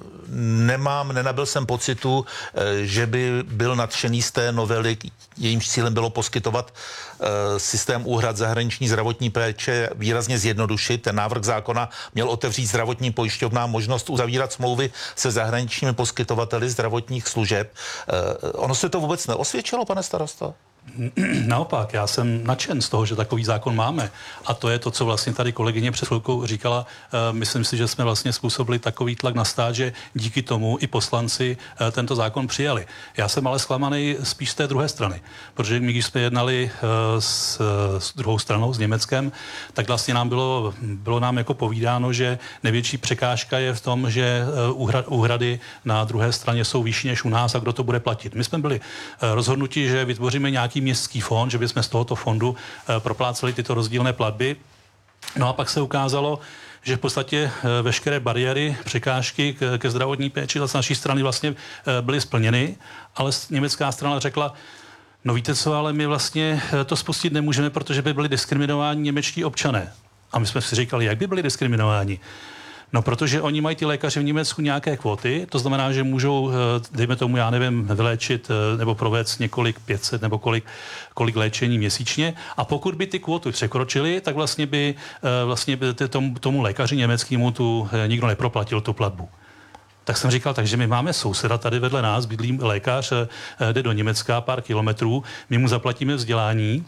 nemám, nenabyl jsem pocitu, že by byl nadšený z té novely, jejímž cílem bylo poskytovat systém úhrad zahraniční zdravotní péče výrazně zjednodušit. Ten návrh zákona měl otevřít zdravotním pojišťovnám možnost uzavírat smlouvy se zahraničními poskytovateli zdravotních služeb. Ono se to vůbec neosvědčilo, pane starosto? Naopak, já jsem nadšen z toho, že takový zákon máme. A to je to, co vlastně tady kolegyně před chvilkou říkala. E, myslím si, že jsme vlastně způsobili takový tlak na stát, že díky tomu i poslanci e, tento zákon přijali. Já jsem ale zklamaný spíš z té druhé strany, protože my, když jsme jednali e, s, s druhou stranou, s Německem, tak vlastně nám bylo, bylo nám jako povídáno, že největší překážka je v tom, že e, úhrad, úhrady na druhé straně jsou vyšší než u nás a kdo to bude platit. My jsme byli e, rozhodnuti, že vytvoříme nějaký městský fond, že bychom z tohoto fondu e, propláceli tyto rozdílné platby. No a pak se ukázalo, že v podstatě e, veškeré bariéry, překážky k, ke zdravotní péči z naší strany vlastně e, byly splněny, ale německá strana řekla, no víte co, ale my vlastně to spustit nemůžeme, protože by byli diskriminováni němečtí občané. A my jsme si říkali, jak by byli diskriminováni? No, protože oni mají ty lékaři v Německu nějaké kvóty, to znamená, že můžou, dejme tomu, já nevím, vyléčit nebo provést několik pět set nebo kolik, kolik léčení měsíčně a pokud by ty kvóty překročily, tak vlastně by, vlastně by tomu, tomu lékaři německému tu nikdo neproplatil tu platbu. Tak jsem říkal, takže my máme souseda tady vedle nás, bydlí lékař, jde do Německa pár kilometrů, my mu zaplatíme vzdělání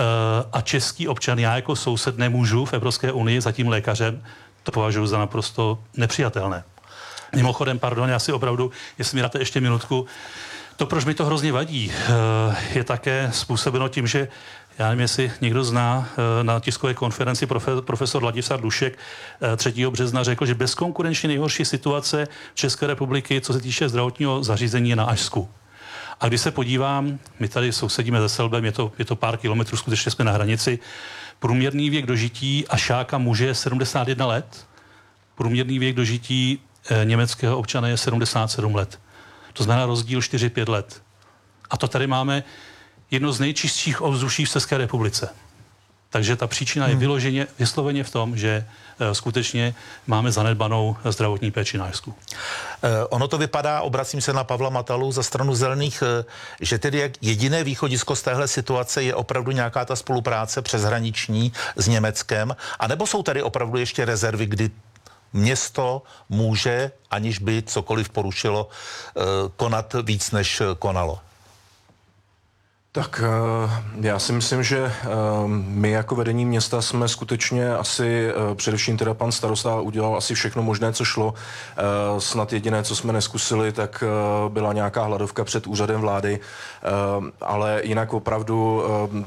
a český občan, já jako soused nemůžu v Evropské unii za tím lékařem. To považuji za naprosto nepřijatelné. Mimochodem, pardon, já si opravdu, jestli mi dáte ještě minutku, to, proč mi to hrozně vadí, je také způsobeno tím, že já nevím, jestli někdo zná, na tiskové konferenci profesor Ladislav Dušek třetího března řekl, že bezkonkurenčně nejhorší situace České republiky, co se týče zdravotního zařízení, je na Ašsku. A když se podívám, my tady sousedíme se Selbem, je to, je to pár kilometrů, skutečně jsme na hranici, průměrný věk dožití Ašáka muže je sedmdesát jedna let, průměrný věk dožití e, německého občana je sedmdesát sedm let. To znamená rozdíl čtyři pět let. A to tady máme jedno z nejčistších ovzduší v České republice. Takže ta příčina hmm. je vyloženě, vysloveně v tom, že e, skutečně máme zanedbanou zdravotní péči na Ašsku. E, ono to vypadá, obracím se na Pavla Matalu za stranu Zelených, e, že tedy jak jediné východisko z téhle situace je opravdu nějaká ta spolupráce přeshraniční s Německem, anebo jsou tady opravdu ještě rezervy, kdy město může, aniž by cokoliv porušilo, e, konat víc, než konalo? Tak já si myslím, že my jako vedení města jsme skutečně asi, především teda pan starosta udělal asi všechno možné, co šlo. Snad jediné, co jsme neskusili, tak byla nějaká hladovka před úřadem vlády, ale jinak opravdu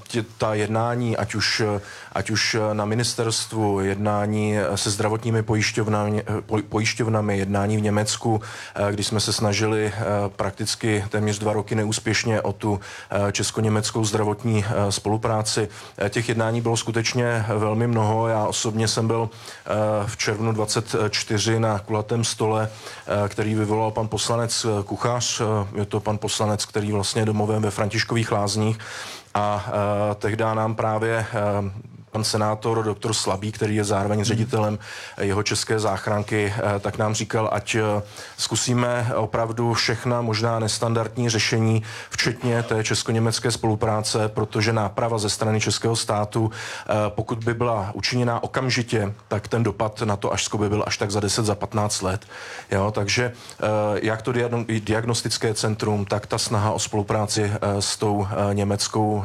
ta jednání, ať už, ať už na ministerstvu, jednání se zdravotními pojišťovnami, pojišťovnami, jednání v Německu, když jsme se snažili prakticky téměř dva roky neúspěšně o tu česko-německou zdravotní spolupráci. Těch jednání bylo skutečně velmi mnoho. Já osobně jsem byl v červnu dvacet čtyři na kulatém stole, který vyvolal pan poslanec Kuchař. Je to pan poslanec, který vlastně je domovem ve Františkových Lázních a tehdy nám právě pan senátor doktor Slabý, který je zároveň ředitelem jeho české záchranky, tak nám říkal, ať zkusíme opravdu všechna možná nestandardní řešení, včetně té česko-německé spolupráce, protože náprava ze strany českého státu, pokud by byla učiněná okamžitě, tak ten dopad na to Ašsko by byl až tak za deset, za patnáct let. Jo, takže jak to diagnostické centrum, tak ta snaha o spolupráci s tou německou,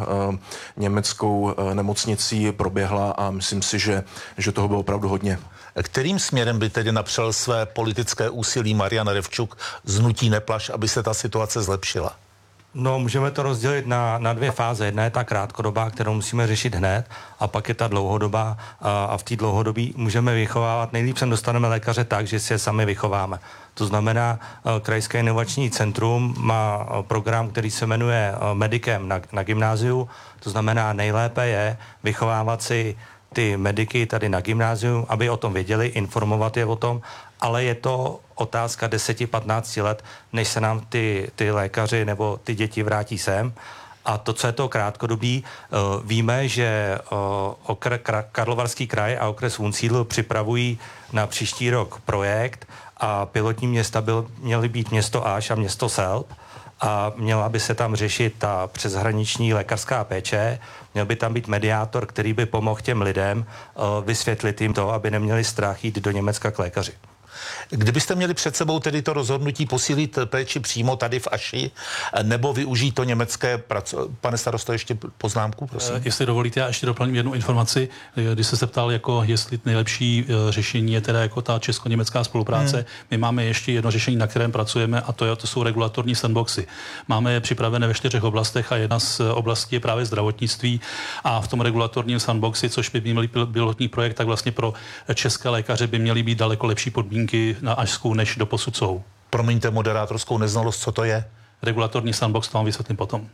německou nemocnicí proběhla a myslím si, že, že toho bylo opravdu hodně. Kterým směrem by tedy napřel své politické úsilí Marian Revčuk z hnutí Neplaš, aby se ta situace zlepšila? No, můžeme to rozdělit na, na dvě fáze. Jedna je ta krátkodobá, kterou musíme řešit hned, a pak je ta dlouhodobá. A, a v té dlouhodobí můžeme vychovávat. Nejlíp sem dostaneme lékaře tak, že si je sami vychováme. To znamená, Krajské inovační centrum má program, který se jmenuje Medikem na, na gymnáziu. To znamená, nejlépe je vychovávat si ty mediky tady na gymnáziu, aby o tom věděli, informovat je o tom, ale je to otázka deset patnáct let, než se nám ty, ty lékaři nebo ty děti vrátí sem. A to, co je to krátkodobí, víme, že okr, Karlovarský kraj a okres Wunsiedl připravují na příští rok projekt a pilotní města byl, měly být město Aš a město Selb a měla by se tam řešit ta přeshraniční lékařská péče, měl by tam být mediátor, který by pomohl těm lidem vysvětlit jim to, aby neměli strach jít do Německa k lékaři. Kdybyste měli před sebou tedy to rozhodnutí posílit péči přímo tady v Aši, nebo využít to německé praco... Pane starosto, ještě poznámku, prosím. Jestli dovolíte, já ještě doplním jednu informaci. Když jste se ptal, jako jestli nejlepší řešení je teda jako ta česko-německá spolupráce, hmm. my máme ještě jedno řešení, na kterém pracujeme, a to, je, to jsou regulatorní sandboxy. Máme je připravené ve čtyřech oblastech a jedna z oblastí je právě zdravotnictví a v tom regulatorním sandboxy, což by měl pilotní projekt, tak vlastně pro české lékaře by měly být daleko lepší podmínky na Ašsku, než doposud jsou. Promiňte moderátorskou neznalost, co to je? Regulatorní sandbox, to vám vysvětlím potom.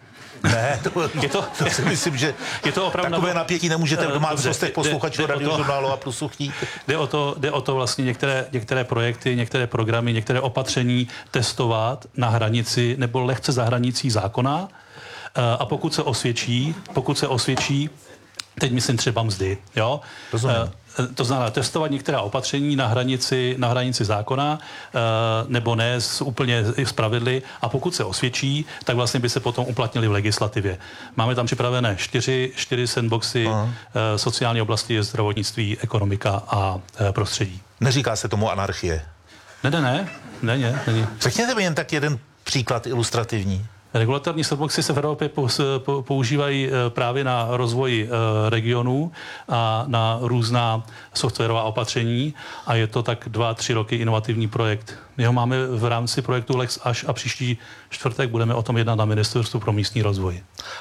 Ne, to, je to, to si myslím, že je to opravdu takové napětí nemůžete v domácnostech posluchačů Radiožurnálu a Plusu chtít. Jde o to, jde o to vlastně některé, některé projekty, některé programy, některé opatření testovat na hranici nebo lehce za hranicí zákona a pokud se osvědčí, pokud se osvědčí, teď myslím třeba mzdy, jo? Rozumím. To znamená testovat některá opatření na hranici, na hranici zákona, nebo ne s úplně spravedli, a pokud se osvědčí, tak vlastně by se potom uplatnili v legislativě. Máme tam připravené čtyři, čtyři sandboxy, Aha. sociální oblasti, zdravotnictví, ekonomika a prostředí. Neříká se tomu anarchie? Ne, ne, ne, ne, ne, ne. Řekněte mi jen tak jeden příklad ilustrativní. Regulatorní sandboxy se v Evropě používají právě na rozvoj regionů a na různá softwarová opatření a je to tak dva, tři roky inovativní projekt. My ho máme v rámci projektu Lex Aš a příští čtvrtek budeme o tom jednat na Ministerstvu pro místní rozvoj.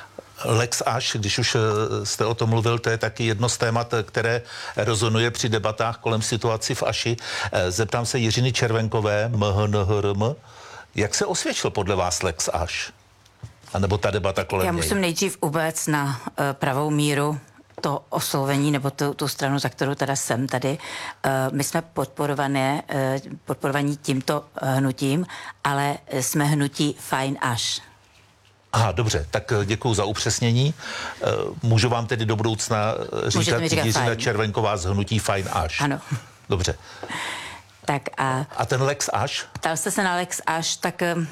Lex Aš, když už jste o tom mluvil, to je taky jedno z témat, které rezonuje při debatách kolem situaci v Aši. Zeptám se Jiřiny Červenkové, M H N H R M, jak se osvědčil podle vás Lex Aš? A nebo ta debata kolem Já něj? musím nejdřív uvést na uh, pravou míru to oslovení, nebo tu, tu stranu, za kterou teda jsem tady. Uh, my jsme podporované, uh, podporovaní tímto uh, hnutím, ale jsme hnutí Fajn Aš. Aha, dobře, tak děkuju za upřesnění. Uh, můžu vám tedy do budoucna říkat, říkat Jiřina Červenková z hnutí Fajn Aš? Ano. Dobře. Tak a... A ten Lex Aš? Ptal jste se na Lex Aš, tak um,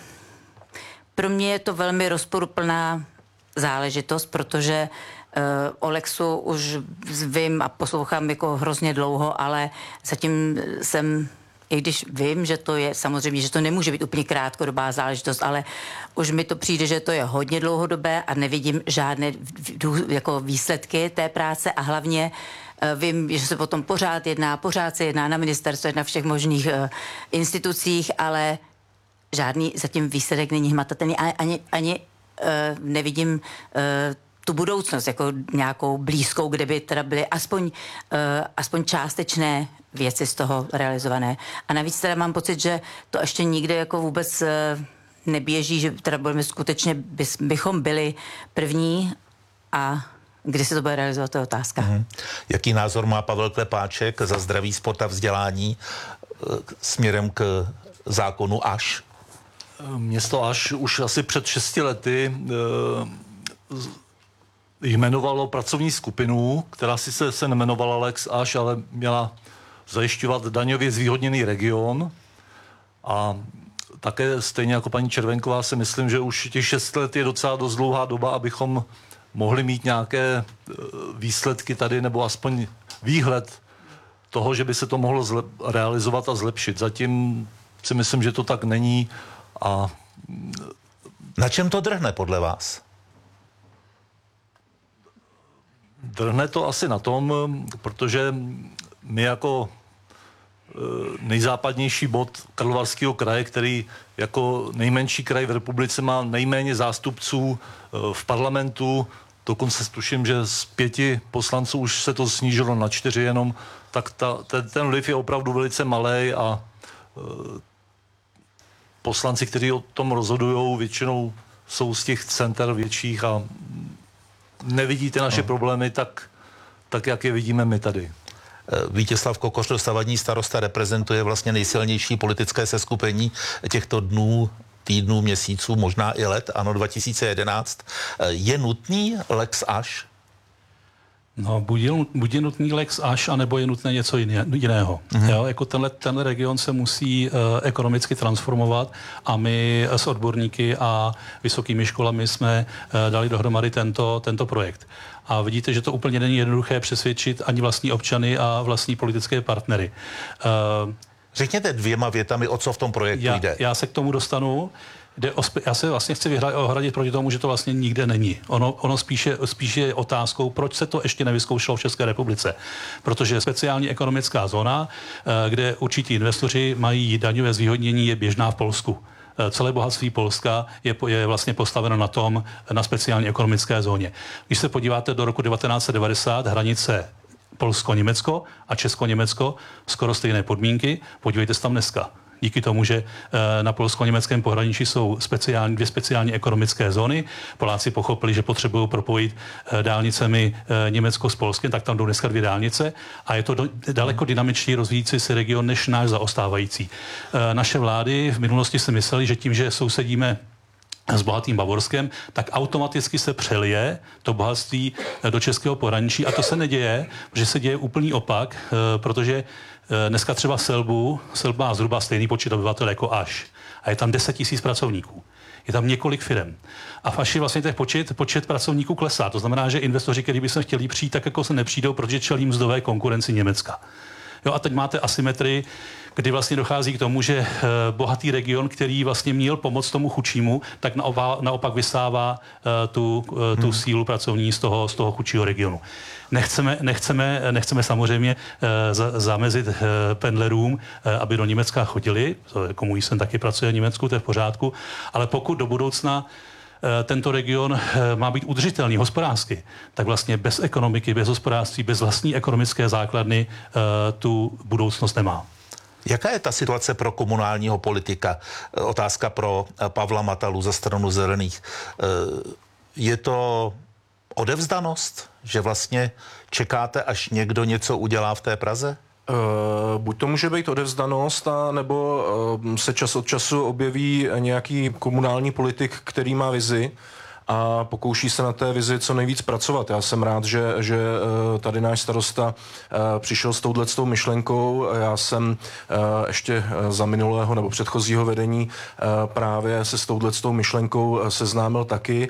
pro mě je to velmi rozporuplná záležitost, protože uh, o Lexu už vím a poslouchám jako hrozně dlouho, ale zatím jsem i když vím, že to je samozřejmě, že to nemůže být úplně krátkodobá záležitost, ale už mi to přijde, že to je hodně dlouhodobé a nevidím žádné jako výsledky té práce a hlavně vím, že se potom pořád jedná, pořád se jedná na ministerstvu, na všech možných uh, institucích, ale žádný zatím výsledek není hmatatelný. Ani, ani, ani uh, nevidím uh, tu budoucnost jako nějakou blízkou, kde by teda byly aspoň, uh, aspoň částečné věci z toho realizované. A navíc teda mám pocit, že to ještě nikde jako vůbec uh, neběží, že teda budeme skutečně, bys, bychom byli první a kdy se to bude realizovat, to je otázka. Hmm. Jaký názor má Pavel Klepáček za zdravý sport a vzdělání směrem k zákonu Aš? Město Aš už asi před šesti lety e, jmenovalo pracovní skupinu, která sice se nemenovala Lex Aš, ale měla zajišťovat daňově zvýhodněný region. A také stejně jako paní Červenková si myslím, že už těch šest let je docela dost dlouhá doba, abychom mohli mít nějaké výsledky tady, nebo aspoň výhled toho, že by se to mohlo zle- realizovat a zlepšit. Zatím si myslím, že to tak není. A na čem to drhne podle vás? Drhne to asi na tom, protože my jako nejzápadnější bod Karlovarského kraje, který jako nejmenší kraj v republice má nejméně zástupců v parlamentu, dokonce tuším, že z pěti poslanců už se to snížilo na čtyři jenom, tak ta, ten, ten vliv je opravdu velice malej a e, poslanci, kteří o tom rozhodují, většinou jsou z těch center větších a nevidí ty naše no. problémy tak, tak, jak je vidíme my tady. Vítězslav Kokoř, dosavadní starosta, reprezentuje vlastně nejsilnější politické seskupení těchto dnů, týdnů, měsíců, možná i let, ano, dva tisíce jedenáct. Je nutný Lex Aš? No, buď je, buď je nutný Lex Aš, anebo je nutné něco jiné, jiného. Mm-hmm. Jo, jako tenhle, tenhle region se musí uh, ekonomicky transformovat a my s odborníky a vysokými školami jsme uh, dali dohromady tento, tento projekt. A vidíte, že to úplně není jednoduché přesvědčit ani vlastní občany a vlastní politické partnery. Uh, Řekněte dvěma větami, o co v tom projektu já, jde. Já se k tomu dostanu. Jde o spe- já se vlastně chci vyhra- ohradit proti tomu, že to vlastně nikde není. Ono, ono spíše, spíše je otázkou, proč se to ještě nevyzkoušelo v České republice. Protože speciální ekonomická zóna, kde určití investoři mají daňové zvýhodnění, je běžná v Polsku. Celé bohatství Polska je, je vlastně postaveno na tom, na speciální ekonomické zóně. Když se podíváte do roku devatenáct set devadesát, hranice Polsko-Německo a Česko-Německo, skoro stejné podmínky, podívejte se tam dneska. Díky tomu, že na polsko-německém pohraničí jsou speciální, dvě speciální ekonomické zóny. Poláci pochopili, že potřebují propojit dálnicemi Německo s Polskem, tak tam jdou dneska dvě dálnice a je to do, daleko dynamičtěji rozvíjící se region než náš zaostávající. Naše vlády v minulosti si mysleli, že tím, že sousedíme s bohatým Bavorskem, tak automaticky se přelije to bohatství do českého pohraničí a to se neděje, protože se děje úplný opak, protože dneska třeba Selbu, Selb má zhruba stejný počet obyvatel jako Aš a je tam deset tisíc pracovníků. Je tam několik firem. A v Aši vlastně ten počet, počet pracovníků klesá. To znamená, že investoři, kteří by se chtěli přijít, tak jako se nepřijdou, protože čelí mzdové konkurenci Německa. Jo, a teď máte asymetrii, kdy vlastně dochází k tomu, že uh, bohatý region, který vlastně měl pomoct tomu chudšímu, tak naopak, naopak vysává uh, tu, uh, tu hmm. sílu pracovní z toho, z toho chudšího regionu. Nechceme, nechceme, nechceme samozřejmě uh, za, zamezit uh, pendlerům, uh, aby do Německa chodili, to jako můj syn taky pracuje v Německu, to je v pořádku, ale pokud do budoucna tento region má být udržitelný hospodářsky, tak vlastně bez ekonomiky, bez hospodářství, bez vlastní ekonomické základny tu budoucnost nemá. Jaká je ta situace pro komunálního politika? Otázka pro Pavla Matalu za stranu Zelených. Je to odevzdanost, že vlastně čekáte, až někdo něco udělá v té Praze? Uh, buď to může být odevzdanost, a nebo uh, se čas od času objeví nějaký komunální politik, který má vizi a pokouší se na té vizi co nejvíc pracovat. Já jsem rád, že, že tady náš starosta přišel s touhletou myšlenkou. Já jsem ještě za minulého nebo předchozího vedení právě se s touhletou myšlenkou seznámil taky.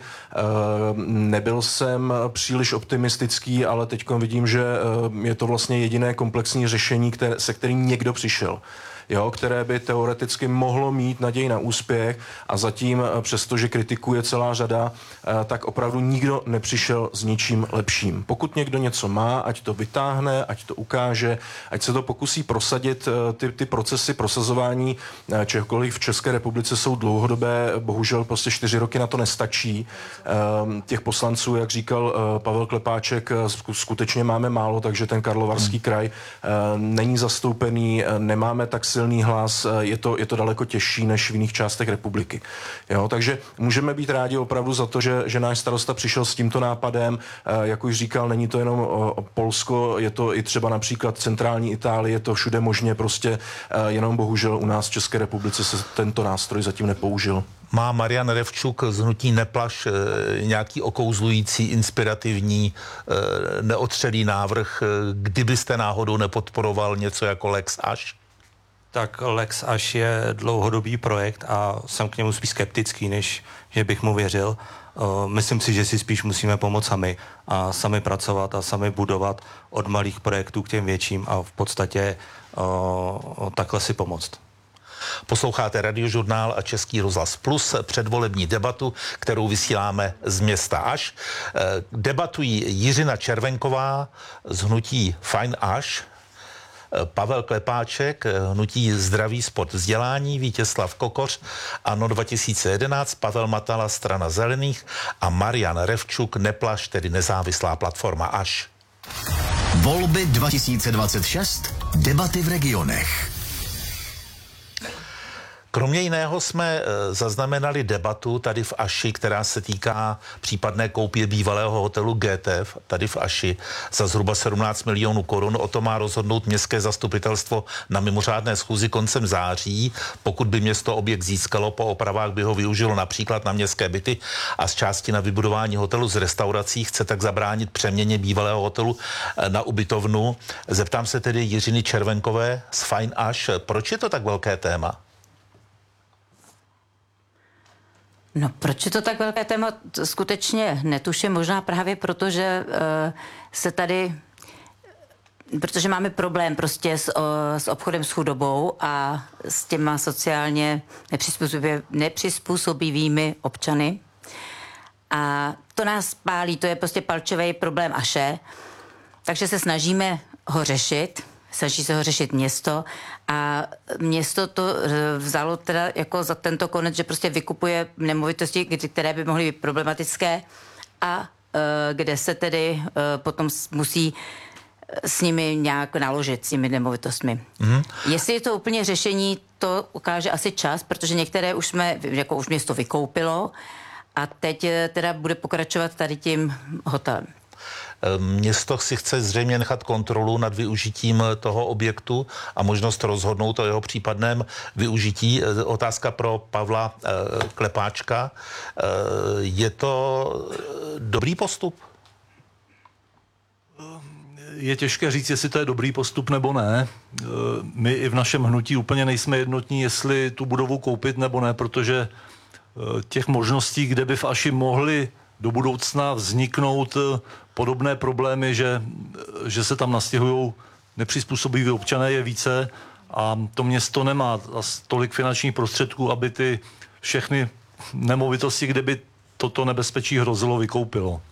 Nebyl jsem příliš optimistický, ale teď vidím, že je to vlastně jediné komplexní řešení, které, se kterým někdo přišel. jo, které by teoreticky mohlo mít naději na úspěch a zatím, přestože kritikuje celá řada, tak opravdu nikdo nepřišel s ničím lepším. Pokud někdo něco má, ať to vytáhne, ať to ukáže, ať se to pokusí prosadit. Ty, ty procesy prosazování čehokoliv v České republice jsou dlouhodobé, bohužel prostě čtyři roky na to nestačí. Těch poslanců, jak říkal Pavel Klepáček, skutečně máme málo, takže ten Karlovarský hmm. kraj není zastoupený, nemáme tak silný hlas, je to, je to daleko těžší než v jiných částech republiky. Jo, takže můžeme být rádi opravdu za to, že, že náš starosta přišel s tímto nápadem. Jak už říkal, není to jenom o, o Polsko, je to i třeba například centrální Itálie, je to všude možně, prostě jenom bohužel u nás v České republice se tento nástroj zatím nepoužil. Má Marian Revčuk z hnutí Neplaš nějaký okouzlující, inspirativní, neotřelý návrh, kdybyste náhodou nepodporoval něco jako Lex Aš? Tak Lex Aš je dlouhodobý projekt a jsem k němu spíš skeptický, než že bych mu věřil. Myslím si, že si spíš musíme pomoct sami a sami pracovat a sami budovat od malých projektů k těm větším a v podstatě o, takhle si pomoct. Posloucháte Radiožurnál a Český rozhlas Plus, předvolební debatu, kterou vysíláme z města Aš. Debatují Jiřina Červenková z hnutí Fajn Aš, Pavel Klepáček, hnutí Zdraví sport vzdělání, Vítězslav Kokoř, ANO dva tisíce jedenáct, Pavel Matala, Strana zelených a Marian Revčuk, Neplaš, tedy nezávislá platforma Aš. Volby dva tisíce dvacet šest, debaty v regionech. Kromě jiného jsme e, zaznamenali debatu tady v Aši, která se týká případné koupě bývalého hotelu G T F tady v Aši za zhruba sedmnáct milionů korun. O tom má rozhodnout městské zastupitelstvo na mimořádné schůzi koncem září. Pokud by město objekt získalo, po opravách by ho využilo například na městské byty a z části na vybudování hotelu z restaurací. Chce tak zabránit přeměně bývalého hotelu na ubytovnu. Zeptám se tedy Jiřiny Červenkové z Fajn Aš, proč je to tak velké téma? No, proč je to tak velké téma? Skutečně netuším, možná právě proto, že uh, se tady, protože máme problém prostě s, uh, s obchodem s chudobou a s těma sociálně nepřizpůsobivými, nepřizpůsobivými občany. A to nás pálí, to je prostě palčivý problém Aše, takže se snažíme ho řešit. Snaží se ho řešit město a město to vzalo teda jako za tento konec, že prostě vykupuje nemovitosti, které by mohly být problematické a e, kde se tedy e, potom musí s nimi nějak naložit, s těmi nemovitostmi. Mm. Jestli je to úplně řešení, to ukáže asi čas, protože některé už jsme, jako už město vykoupilo a teď teda bude pokračovat tady tím hotelem. Město si chce zřejmě nechat kontrolu nad využitím toho objektu a možnost rozhodnout o jeho případném využití. Otázka pro Pavla Klepáčka. Je to dobrý postup? Je těžké říct, jestli to je dobrý postup nebo ne. My i v našem hnutí úplně nejsme jednotní, jestli tu budovu koupit nebo ne, protože těch možností, kde by v Aši mohli do budoucna vzniknout podobné problémy, že, že se tam nastěhují nepřizpůsobiví občané, je více a to město nemá tolik finančních prostředků, aby ty všechny nemovitosti, kde by toto nebezpečí hrozilo, vykoupilo.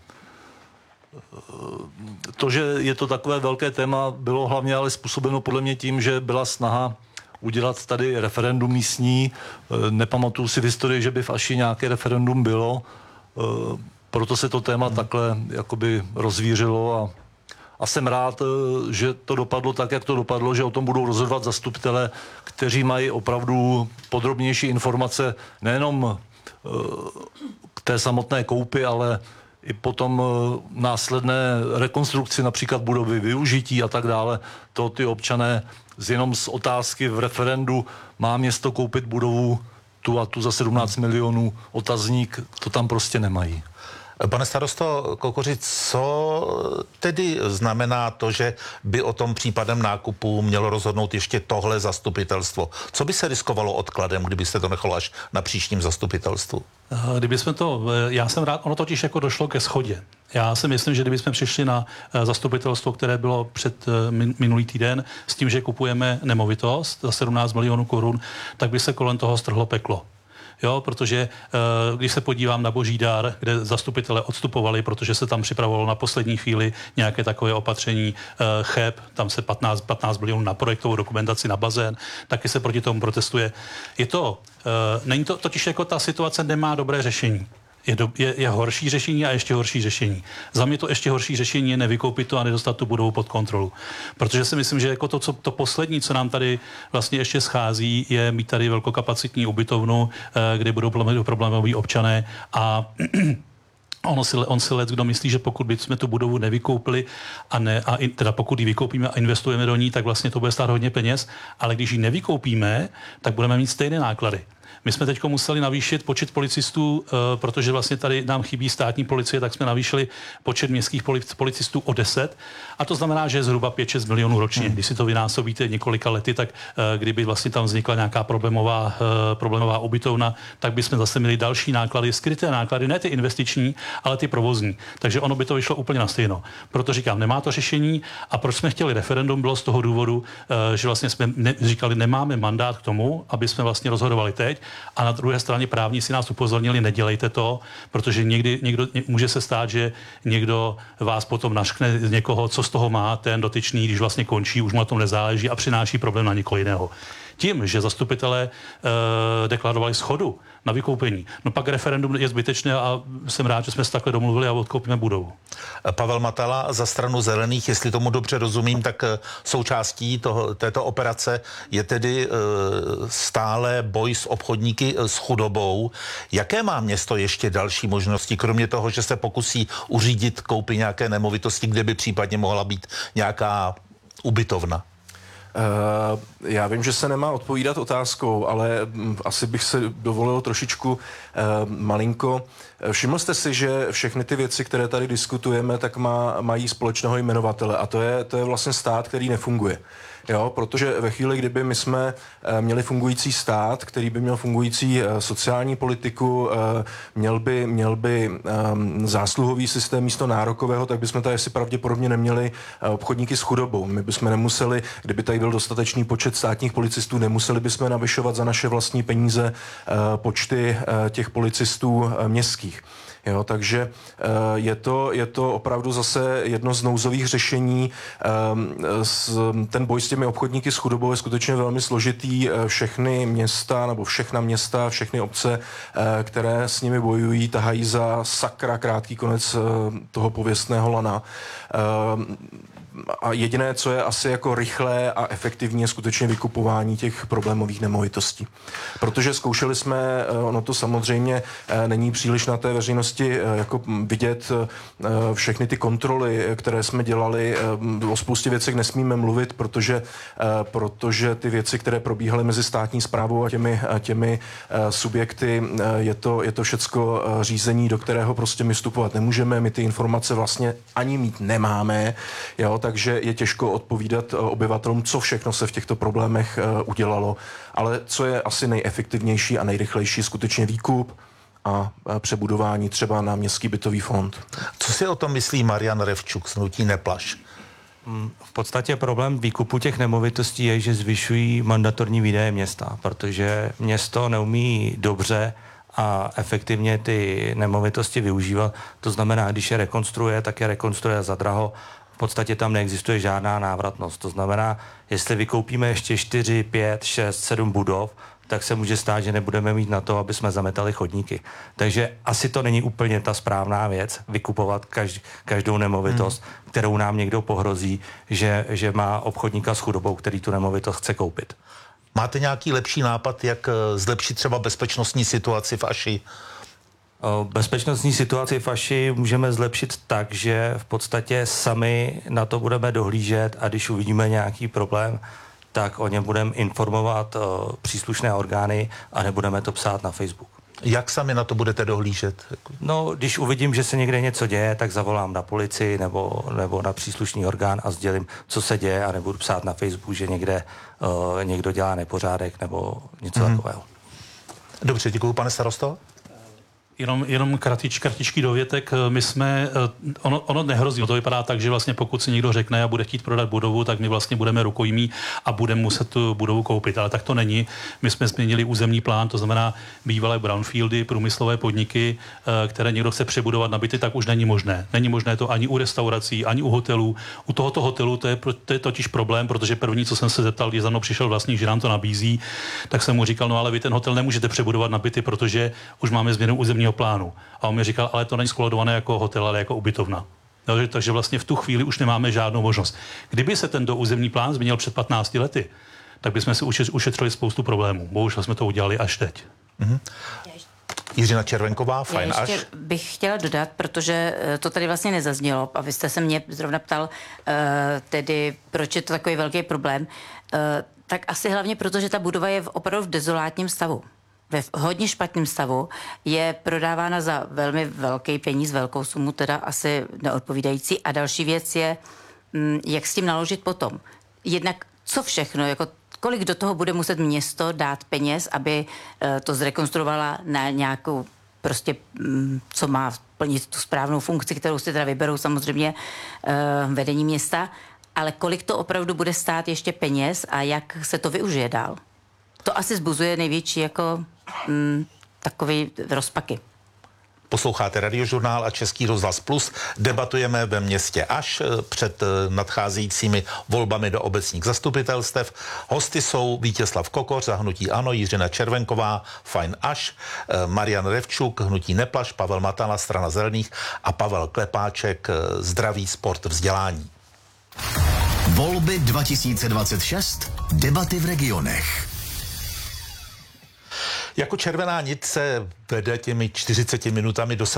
To, že je to takové velké téma, bylo hlavně ale způsobeno podle mě tím, že byla snaha udělat tady referendum místní. Nepamatuju si v historii, že by v Aši nějaké referendum bylo. Proto se to téma takhle jakoby rozvířilo a, a jsem rád, že to dopadlo tak, jak to dopadlo, že o tom budou rozhodovat zastupitelé, kteří mají opravdu podrobnější informace nejenom k té samotné koupi, ale i potom následné rekonstrukci například budovy, využití a tak dále. To ty občané z jenom z otázky v referendu, má město koupit budovu tu a tu za sedmnáct milionů, otazník, to tam prostě nemají. Pane starosto Kokořic, co tedy znamená to, že by o tom případem nákupu mělo rozhodnout ještě tohle zastupitelstvo? Co by se riskovalo odkladem, kdybyste to nechalo až na příštím zastupitelstvu? Kdyby jsme to, já jsem rád, ono totiž jako došlo ke shodě. Já si myslím, že kdyby jsme přišli na zastupitelstvo, které bylo před minulý týden s tím, že kupujeme nemovitost za sedmnáct milionů korun, tak by se kolem toho strhlo peklo. Jo, protože když se podívám na Božídar, kde zastupitelé odstupovali, protože se tam připravovalo na poslední chvíli nějaké takové opatření Ch E P, tam se patnáct milionů na projektovou dokumentaci na bazén, taky se proti tomu protestuje. Je to, není to, totiž jako ta situace nemá dobré řešení. Je, do, je, je horší řešení a ještě horší řešení. Za mě to ještě horší řešení je nevykoupit to a nedostat tu budovu pod kontrolu. Protože si myslím, že jako to, co, to poslední, co nám tady vlastně ještě schází, je mít tady velkokapacitní ubytovnu, kde budou problémoví občané a Ono si, on si let, kdo myslí, že pokud bychom tu budovu nevykoupili a, ne, a in, teda pokud ji vykoupíme a investujeme do ní, tak vlastně to bude stát hodně peněz, ale když ji nevykoupíme, tak budeme mít stejné náklady. My jsme teď museli navýšit počet policistů, protože vlastně tady nám chybí státní policie, tak jsme navýšili počet městských policistů o deset. A to znamená, že je zhruba pět šest milionů ročně. Hmm. Když si to vynásobíte několika lety, tak kdyby vlastně tam vznikla nějaká problémová, problémová ubytovna, tak bychom zase měli další náklady, skryté náklady, ne ty investiční, ale ty provozní. Takže ono by to vyšlo úplně na stejno. Proto říkám, nemá to řešení. A proč jsme chtěli referendum, bylo z toho důvodu, že vlastně jsme ne, říkali, nemáme mandát k tomu, aby jsme vlastně rozhodovali teď. A na druhé straně právníci nás upozornili, nedělejte to, protože někdy někdo, může se stát, že někdo vás potom naškne z někoho, co z toho má ten dotyčný, když vlastně končí, už mu na tom nezáleží a přináší problém na někoho jiného. Tím, že zastupitelé e, deklarovali shodu na vykoupení, no pak referendum je zbytečné a jsem rád, že jsme se takhle domluvili a odkoupíme budovu. Pavel Matala za stranu Zelených, jestli tomu dobře rozumím, tak součástí toho, této operace je tedy e, stále boj s obchodníky s chudobou. Jaké má město ještě další možnosti, kromě toho, že se pokusí uřídit koupy nějaké nemovitosti, kde by případně mohla být nějaká ubytovna? Uh, já vím, že se nemá odpovídat otázkou, ale asi bych se dovolil trošičku uh, malinko. Všiml jste si, že všechny ty věci, které tady diskutujeme, tak má, mají společného jmenovatele a to je, to je vlastně stát, který nefunguje. Jo, protože ve chvíli, kdyby my jsme měli fungující stát, který by měl fungující sociální politiku, měl by, měl by zásluhový systém místo nárokového, tak bychom tady asi pravděpodobně neměli obchodníky s chudobou. My bychom nemuseli, kdyby tady byl dostatečný počet státních policistů, nemuseli bychom navyšovat za naše vlastní peníze počty těch policistů městských. Jo, takže je to, je to opravdu zase jedno z nouzových řešení. Ten boj s těmi obchodníky s chudobou je skutečně velmi složitý. Všechny města nebo všechna města, všechny obce, které s nimi bojují, tahají za sakra krátký konec toho pověstného lana. A jediné, co je asi jako rychlé a efektivní, je skutečně vykupování těch problémových nemovitostí. Protože zkoušeli jsme, ono to samozřejmě není příliš na té veřejnosti jako vidět všechny ty kontroly, které jsme dělali. O spoustě věcech nesmíme mluvit, protože, protože ty věci, které probíhaly mezi státní správou a těmi, těmi subjekty, je to, je to všecko řízení, do kterého prostě my vstupovat nemůžeme. My ty informace vlastně ani mít nemáme, jo, takže je těžko odpovídat obyvatelům, co všechno se v těchto problémech udělalo. Ale co je asi nejefektivnější a nejrychlejší, skutečně výkup a přebudování třeba na městský bytový fond. Co si o tom myslí Marian Revčuk z hnutí Neplaš? V podstatě problém výkupu těch nemovitostí je, že zvyšují mandatorní výdaje města, protože město neumí dobře a efektivně ty nemovitosti využívat. To znamená, když je rekonstruuje, tak je rekonstruuje za draho. V podstatě tam neexistuje žádná návratnost. To znamená, jestli vykoupíme ještě čtyři, pět, šest, sedm budov, tak se může stát, že nebudeme mít na to, aby jsme zametali chodníky. Takže asi to není úplně ta správná věc, vykupovat každ- každou nemovitost, hmm. kterou nám někdo pohrozí, že, že má obchodníka s chudobou, který tu nemovitost chce koupit. Máte nějaký lepší nápad, jak zlepšit třeba bezpečnostní situaci v Aši? Bezpečnostní situaci v Aši můžeme zlepšit tak, že v podstatě sami na to budeme dohlížet a když uvidíme nějaký problém, tak o něm budeme informovat uh, příslušné orgány a nebudeme to psát na Facebook. Jak sami na to budete dohlížet? No, když uvidím, že se někde něco děje, tak zavolám na policii nebo, nebo na příslušný orgán a sdělím, co se děje, a nebudu psát na Facebooku, že někde uh, někdo dělá nepořádek nebo něco mm-hmm. takového. Dobře, děkuji, pane starosto. Jenom, jenom kratič, kratičký dovětek. My jsme, ono, ono nehrozí. To vypadá tak, že vlastně pokud si někdo řekne a bude chtít prodat budovu, tak my vlastně budeme rukojmí a budeme muset tu budovu koupit. Ale tak to není. My jsme změnili územní plán, to znamená bývalé brownfieldy, průmyslové podniky, které někdo chce přebudovat na byty, tak už není možné. Není možné to ani u restaurací, ani u hotelů. U tohoto hotelu to je, to je totiž problém, protože první, co jsem se zeptal, když za mnou přišel vlastník, že nám to nabízí, tak jsem mu říkal, no ale vy ten hotel nemůžete přebudovat na byty, protože už máme změnu územního plánu. A on mi říkal, ale to není skolodované jako hotel, ale jako ubytovna. No, takže vlastně v tu chvíli už nemáme žádnou možnost. Kdyby se tento územní plán změnil před patnácti lety, tak bychom si ušetřili spoustu problémů. Bohužel jsme to udělali až teď. Mm-hmm. Jiřina Červenková, fajn Já až. ještě bych chtěla dodat, protože to tady vlastně nezaznělo a vy jste se mě zrovna ptal, tedy proč je to takový velký problém, tak asi hlavně proto, že ta budova je v opravdu v dezolátním stavu. Ve hodně špatném stavu, je prodávána za velmi velký peníz, velkou sumu, teda asi neodpovídající. A další věc je, jak s tím naložit potom. Jednak co všechno, jako kolik do toho bude muset město dát peněz, aby to zrekonstruovala na nějakou prostě, co má plnit tu správnou funkci, kterou si teda vyberou samozřejmě vedení města, ale kolik to opravdu bude stát ještě peněz a jak se to využije dál. To asi zbuzuje největší jako mm, takový rozpaky. Posloucháte Radiožurnál a Český rozhlas Plus. Debatujeme ve městě Aš před nadcházejícími volbami do obecních zastupitelstev. Hosty jsou Vítězslav Kokoř za hnutí ANO, Jiřina Červenková, fajn Aš, Marian Revčuk, hnutí Neplaš, Pavel Matana, strana zelených a Pavel Klepáček, zdraví, sport, vzdělání. Volby dva tisíce dvacet šest. Debaty v regionech. Jako červená nit se vede těmi čtyřiceti minutami do